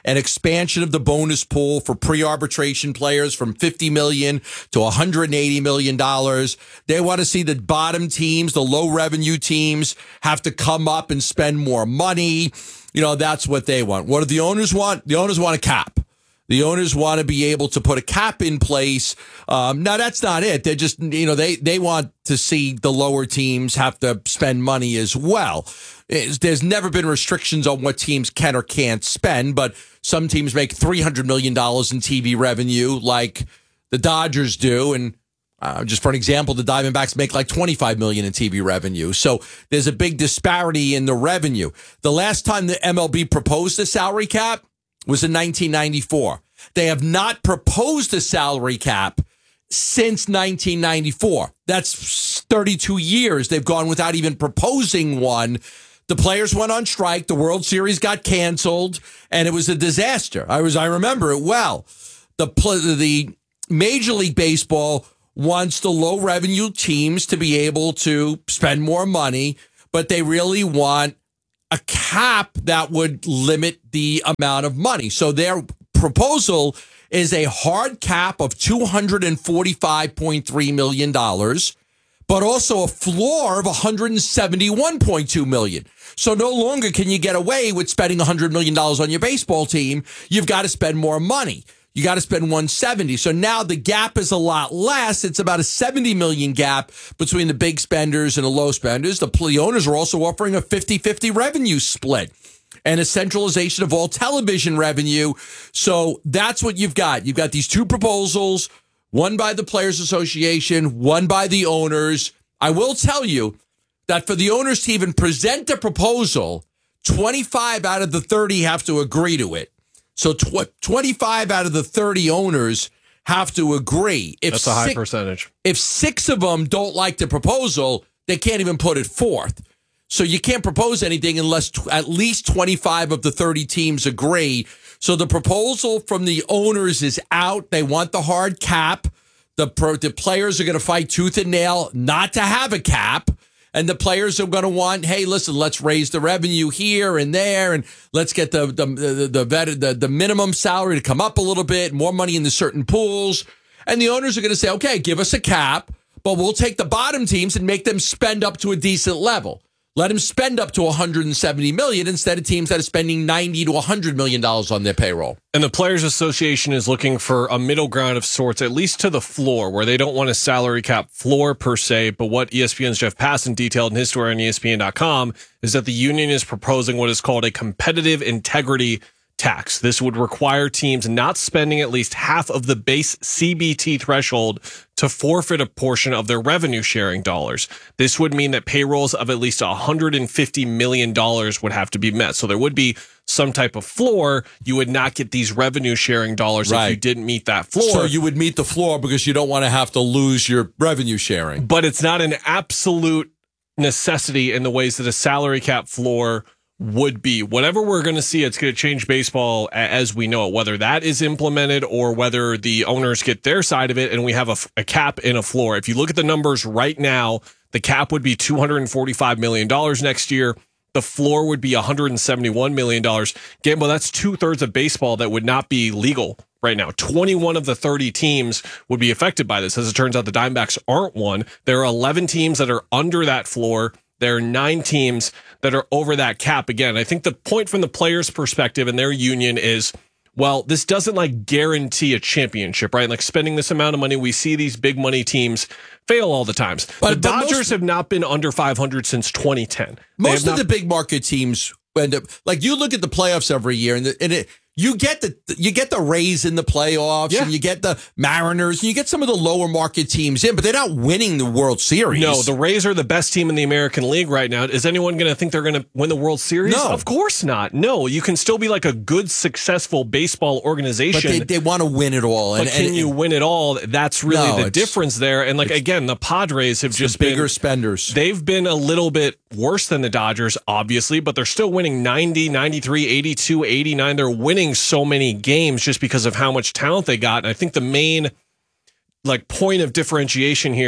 an expansion of the bonus pool for pre-arbitration players from fifty million dollars to one hundred eighty million dollars. They want to see the bottom teams, the low revenue teams, have to come up and spend more money. You know, that's what they want. What do the owners want? The owners want a cap. The owners want to be able to put a cap in place. Um, now, that's not it. They're just, you know, they, they want to see the lower teams have to spend money as well. It's, there's never been restrictions on what teams can or can't spend, but some teams make three hundred million dollars in T V revenue like the Dodgers do. And uh, just for an example, the Diamondbacks make like twenty-five million dollars in T V revenue. So there's a big disparity in the revenue. The last time the M L B proposed a salary cap was in nineteen ninety-four. They have not proposed a salary cap since nineteen ninety-four. That's thirty-two years. They've gone without even proposing one. The players went on strike. The World Series got canceled, and it was a disaster. I was, I remember it well. The the Major League Baseball wants the low revenue teams to be able to spend more money, but they really want a cap that would limit the amount of money. So their proposal is a hard cap of two hundred forty-five point three million dollars, but also a floor of one hundred seventy-one point two million dollars. So no longer can you get away with spending one hundred million dollars on your baseball team. You've got to spend more money. You got to spend one hundred seventy. So now the gap is a lot less. It's about a seventy million gap between the big spenders and the low spenders. The, the owners are also offering a fifty-fifty revenue split and a centralization of all television revenue. So that's what you've got. You've got these two proposals, one by the Players Association, one by the owners. I will tell you that for the owners to even present a proposal, twenty-five out of the thirty have to agree to it. So tw- twenty-five out of the thirty owners have to agree. If
That's a high
six,
percentage.
If six of them don't like the proposal, they can't even put it forth. So you can't propose anything unless t- at least twenty-five of the thirty teams agree. So the proposal from the owners is out. They want the hard cap. The, pro- the players are going to fight tooth and nail not to have a cap. And the players are going to want, hey, listen, let's raise the revenue here and there, and let's get the the the the, vet, the, the minimum salary to come up a little bit, more money in the certain pools. And the owners are going to say, okay, give us a cap, but we'll take the bottom teams and make them spend up to a decent level. Let them spend up to one hundred seventy million dollars instead of teams that are spending ninety to one hundred million dollars on their payroll.
And the Players Association is looking for a middle ground of sorts, at least to the floor, where they don't want a salary cap floor per se. But what E S P N's Jeff Passan detailed in his story on E S P N dot com is that the union is proposing what is called a competitive integrity tax. This would require teams not spending at least half of the base C B T threshold to forfeit a portion of their revenue sharing dollars. This would mean that payrolls of at least one hundred fifty million dollars would have to be met. So there would be some type of floor. You would not get these revenue sharing dollars
Right.
if you didn't meet that floor.
So you would meet the floor because you don't want to have to lose your revenue sharing.
But it's not an absolute necessity in the ways that a salary cap floor would be. Whatever we're going to see, it's going to change baseball as we know it, whether that is implemented or whether the owners get their side of it and we have a, a cap and a floor. If you look at the numbers right now, the cap would be two hundred forty-five million dollars next year. The floor would be one hundred seventy-one million dollars. Gamble, that's two thirds of baseball that would not be legal right now. twenty-one of the thirty teams would be affected by this. As it turns out, the Diamondbacks aren't one. There are eleven teams that are under that floor. There are nine teams that are over that cap. Again, I think the point from the players' perspective and their union is, well, this doesn't like guarantee a championship, right? Like spending this amount of money, we see these big money teams fail all the times.
But,
the
but
Dodgers
most,
have not been under five hundred since twenty ten.
Most of
not,
the big market teams end up, like you look at the playoffs every year and, the, and it, you get the you get the Rays in the playoffs, yeah. and you get the Mariners, and you get some of the lower market teams in, but they're not winning the World Series.
No, the Rays are the best team in the American League right now. Is anyone going to think they're going to win the World Series?
No.
Of course not. No, you can still be like a good, successful baseball organization.
But they, they want to win it all.
But
and,
can
and,
you win it all? That's really
no,
the difference there. And like, again, the Padres have just
bigger
been,
spenders.
They've been a little bit worse than the Dodgers, obviously, but they're still winning ninety, ninety-three, eighty-two, eighty-nine. They're winning so many games just because of how much talent they got. And I think the main like point of differentiation here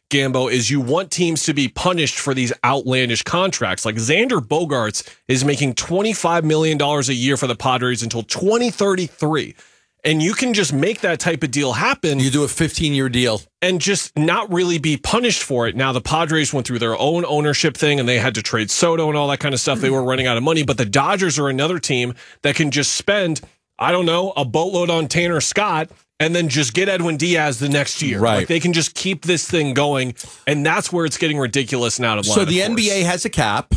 Gambo, is you want teams to be punished for these outlandish contracts. Like Xander Bogaerts is making twenty-five million dollars a year for the Padres until twenty thirty-three. And you can just make that type of deal happen.
You do a fifteen-year deal.
And just not really be punished for it. Now, the Padres went through their own ownership thing, and they had to trade Soto and all that kind of stuff. They were running out of money. But the Dodgers are another team that can just spend, I don't know, a boatload on Tanner Scott and then just get Edwin Diaz the next year.
Right.
Like, they can just keep this thing going, and that's where it's getting ridiculous and out of line.
So the N B A has a cap.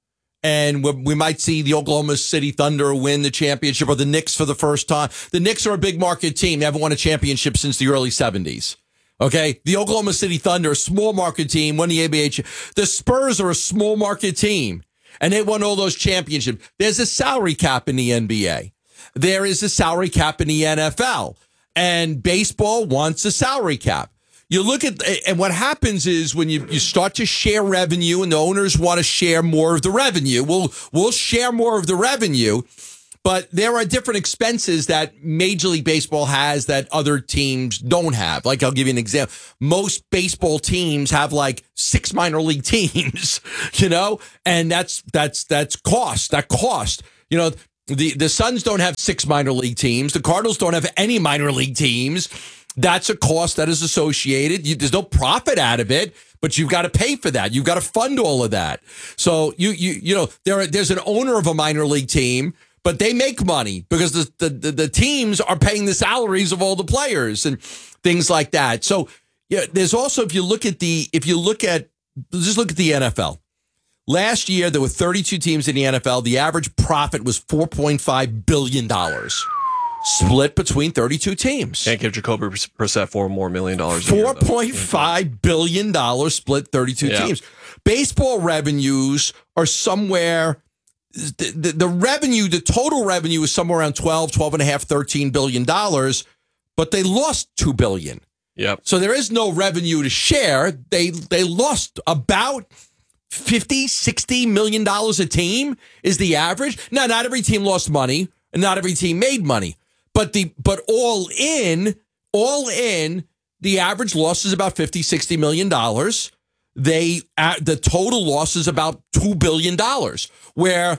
And we might see the Oklahoma City Thunder win the championship, or the Knicks for the first time. The Knicks are a big market team. They haven't won a championship since the early seventies. Okay? The Oklahoma City Thunder, a small market team, won the N B A. The Spurs are a small market team, and they won all those championships. There's a salary cap in the N B A. There is a salary cap in the N F L. And baseball wants a salary cap. You look at, and what happens is when you, you start to share revenue and the owners want to share more of the revenue, we'll, we'll share more of the revenue, but there are different expenses that Major League Baseball has that other teams don't have. Like, I'll give you an example. Most baseball teams have like six minor league teams, you know, and that's, that's, that's cost, that cost, you know, the, the Suns don't have six minor league teams. The Cardinals don't have any minor league teams. That's a cost that is associated. You, there's no profit out of it, but you've got to pay for that. You've got to fund all of that. So you you you know there there's an owner of a minor league team, but they make money because the the, the, the teams are paying the salaries of all the players and things like that. So yeah, there's also, if you look at the if you look at just look at the N F L. Last year there were thirty-two teams in the N F L. The average profit was four point five billion dollars. Split between thirty-two teams.
Can't give Jacoby Brissett four more million dollars.
Four point five billion dollars split thirty-two
yeah.
teams. Baseball revenues are somewhere. The, the, the revenue, the total revenue is somewhere around twelve, twelve and a half, thirteen billion dollars, but they lost two billion.
Yep.
So there is no revenue to share. They they lost about fifty, sixty million dollars a team is the average. Now, not every team lost money and not every team made money. But the but all in, all in, the average loss is about fifty, sixty million dollars. They uh, the total loss is about two billion dollars. Where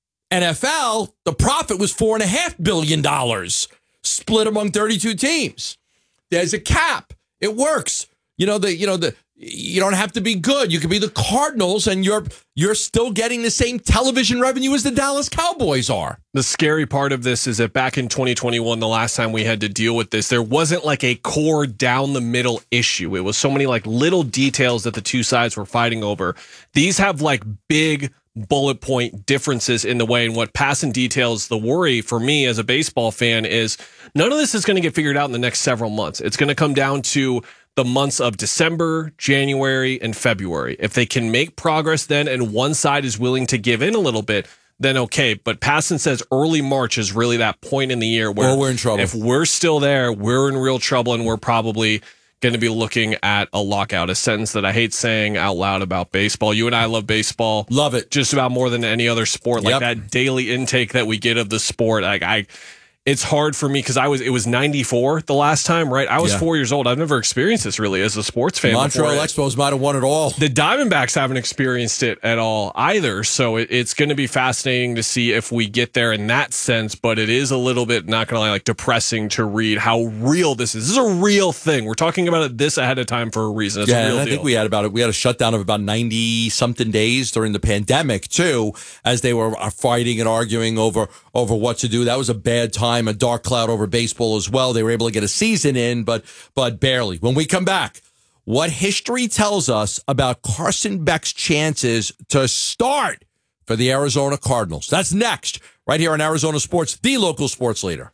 N F L, the profit was four and a half billion dollars split among thirty-two teams. There's a cap. It works. You know the you know the you don't have to be good. You can be the Cardinals, and you're you're still getting the same television revenue as the Dallas Cowboys are.
The scary part of this is that back in twenty twenty-one, the last time we had to deal with this, there wasn't like a core down the middle issue. It was so many like little details that the two sides were fighting over. These have like big bullet point differences in the way. And what Passan details, the worry for me as a baseball fan is none of this is going to get figured out in the next several months. It's going to come down to the months of December, January, and February. If they can make progress then and one side is willing to give in a little bit, then okay. But Passan says early March is really that point in the year where
well, we're in trouble.
If we're still there, we're in real trouble, and we're probably going to be looking at a lockout, a sentence that I hate saying out loud about baseball. You and I love baseball.
Love it.
Just about more than any other sport. Like
yep.
that daily intake that we get of the sport. Like I... It's hard for me because I was it was ninety-four the last time, right? I was
yeah.
four years old. I've never experienced this really as a sports fan.
Montreal
before.
Expos might have won it all.
The Diamondbacks haven't experienced it at all either. So it, it's going to be fascinating to see if we get there in that sense. But it is a little bit, not going to lie, like depressing to read how real this is. This is a real thing. We're talking about it this ahead of time for a reason. It's
yeah,
a real
and I
deal.
think we had about it. We had a shutdown of about ninety something days during the pandemic too, as they were fighting and arguing over over what to do. That was a bad time, a dark cloud over baseball as well. They were able to get a season in, but but barely. When we come back, what history tells us about Carson Beck's chances to start for the Arizona Cardinals. That's next, right here on Arizona Sports, the local sports leader.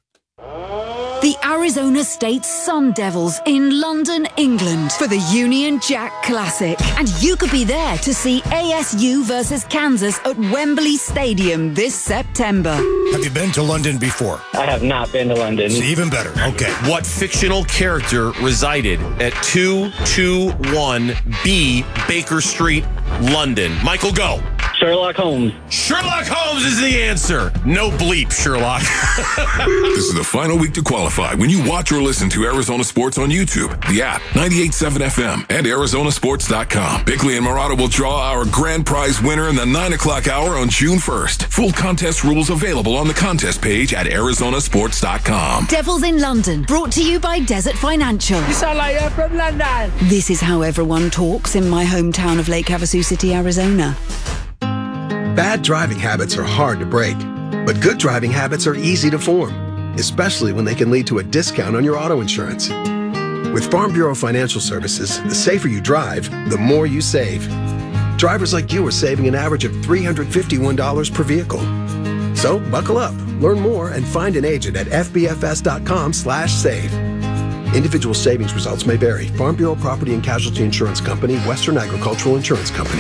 The Arizona State Sun Devils in London, England for the Union Jack Classic. And you could be there to see A S U versus Kansas at Wembley Stadium this September.
Have you been to London before?
I have not been to London.
It's even better. Okay.
What fictional character resided at two two one B Baker Street, London? Michael, go.
Sherlock Holmes.
Sherlock Holmes is the answer. No bleep, Sherlock.
This is the final week to qualify when you watch or listen to Arizona Sports on YouTube, the app, ninety-eight point seven F M, and Arizona Sports dot com. Bickley and Murata will draw our grand prize winner in the nine o'clock hour on June first. Full contest rules available on the contest page at Arizona Sports dot com.
Devils in London, brought to you by Desert Financial.
You sound like you're from London.
This is how everyone talks in my hometown of Lake Havasu City, Arizona.
Bad driving habits are hard to break, but good driving habits are easy to form, especially when they can lead to a discount on your auto insurance. With Farm Bureau Financial Services, the safer you drive, the more you save. Drivers like you are saving an average of three hundred fifty-one dollars per vehicle. So buckle up, learn more, and find an agent at f b f s dot com slash save. Individual savings results may vary. Farm Bureau Property and Casualty Insurance Company, Western Agricultural Insurance Company.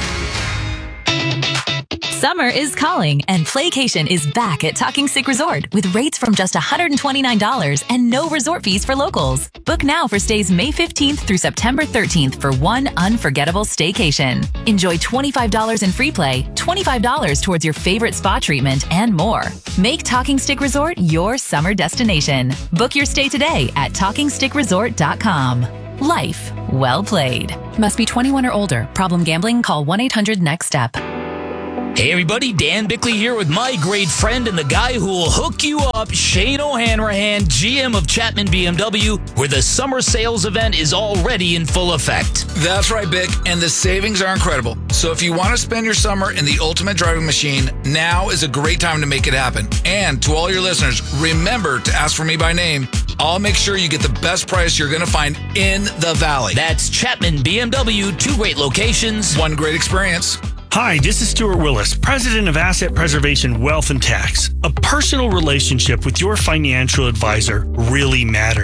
Summer is calling, and Playcation is back at Talking Stick Resort with rates from just one hundred twenty-nine dollars and no resort fees for locals. Book now for stays May fifteenth through September thirteenth for one unforgettable staycation. Enjoy twenty-five dollars in free play, twenty-five dollars towards your favorite spa treatment, and more. Make Talking Stick Resort your summer destination. Book your stay today at talking stick resort dot com. Life well played. Must be twenty-one or older. Problem gambling? Call one eight hundred next step.
Hey everybody, Dan Bickley here with my great friend and the guy who will hook you up, Shane O'Hanrahan, G M of Chapman B M W, where the summer sales event is already in full effect.
That's right, Bick, and the savings are incredible. So if you want to spend your summer in the ultimate driving machine, now is a great time to make it happen. And to all your listeners, remember to ask for me by name. I'll make sure you get the best price you're going to find in the Valley.
That's Chapman B M W, two great locations,
one great experience.
Hi, this is Stuart Willis, President of Asset Preservation Wealth and Tax. A personal relationship with your financial advisor really matters.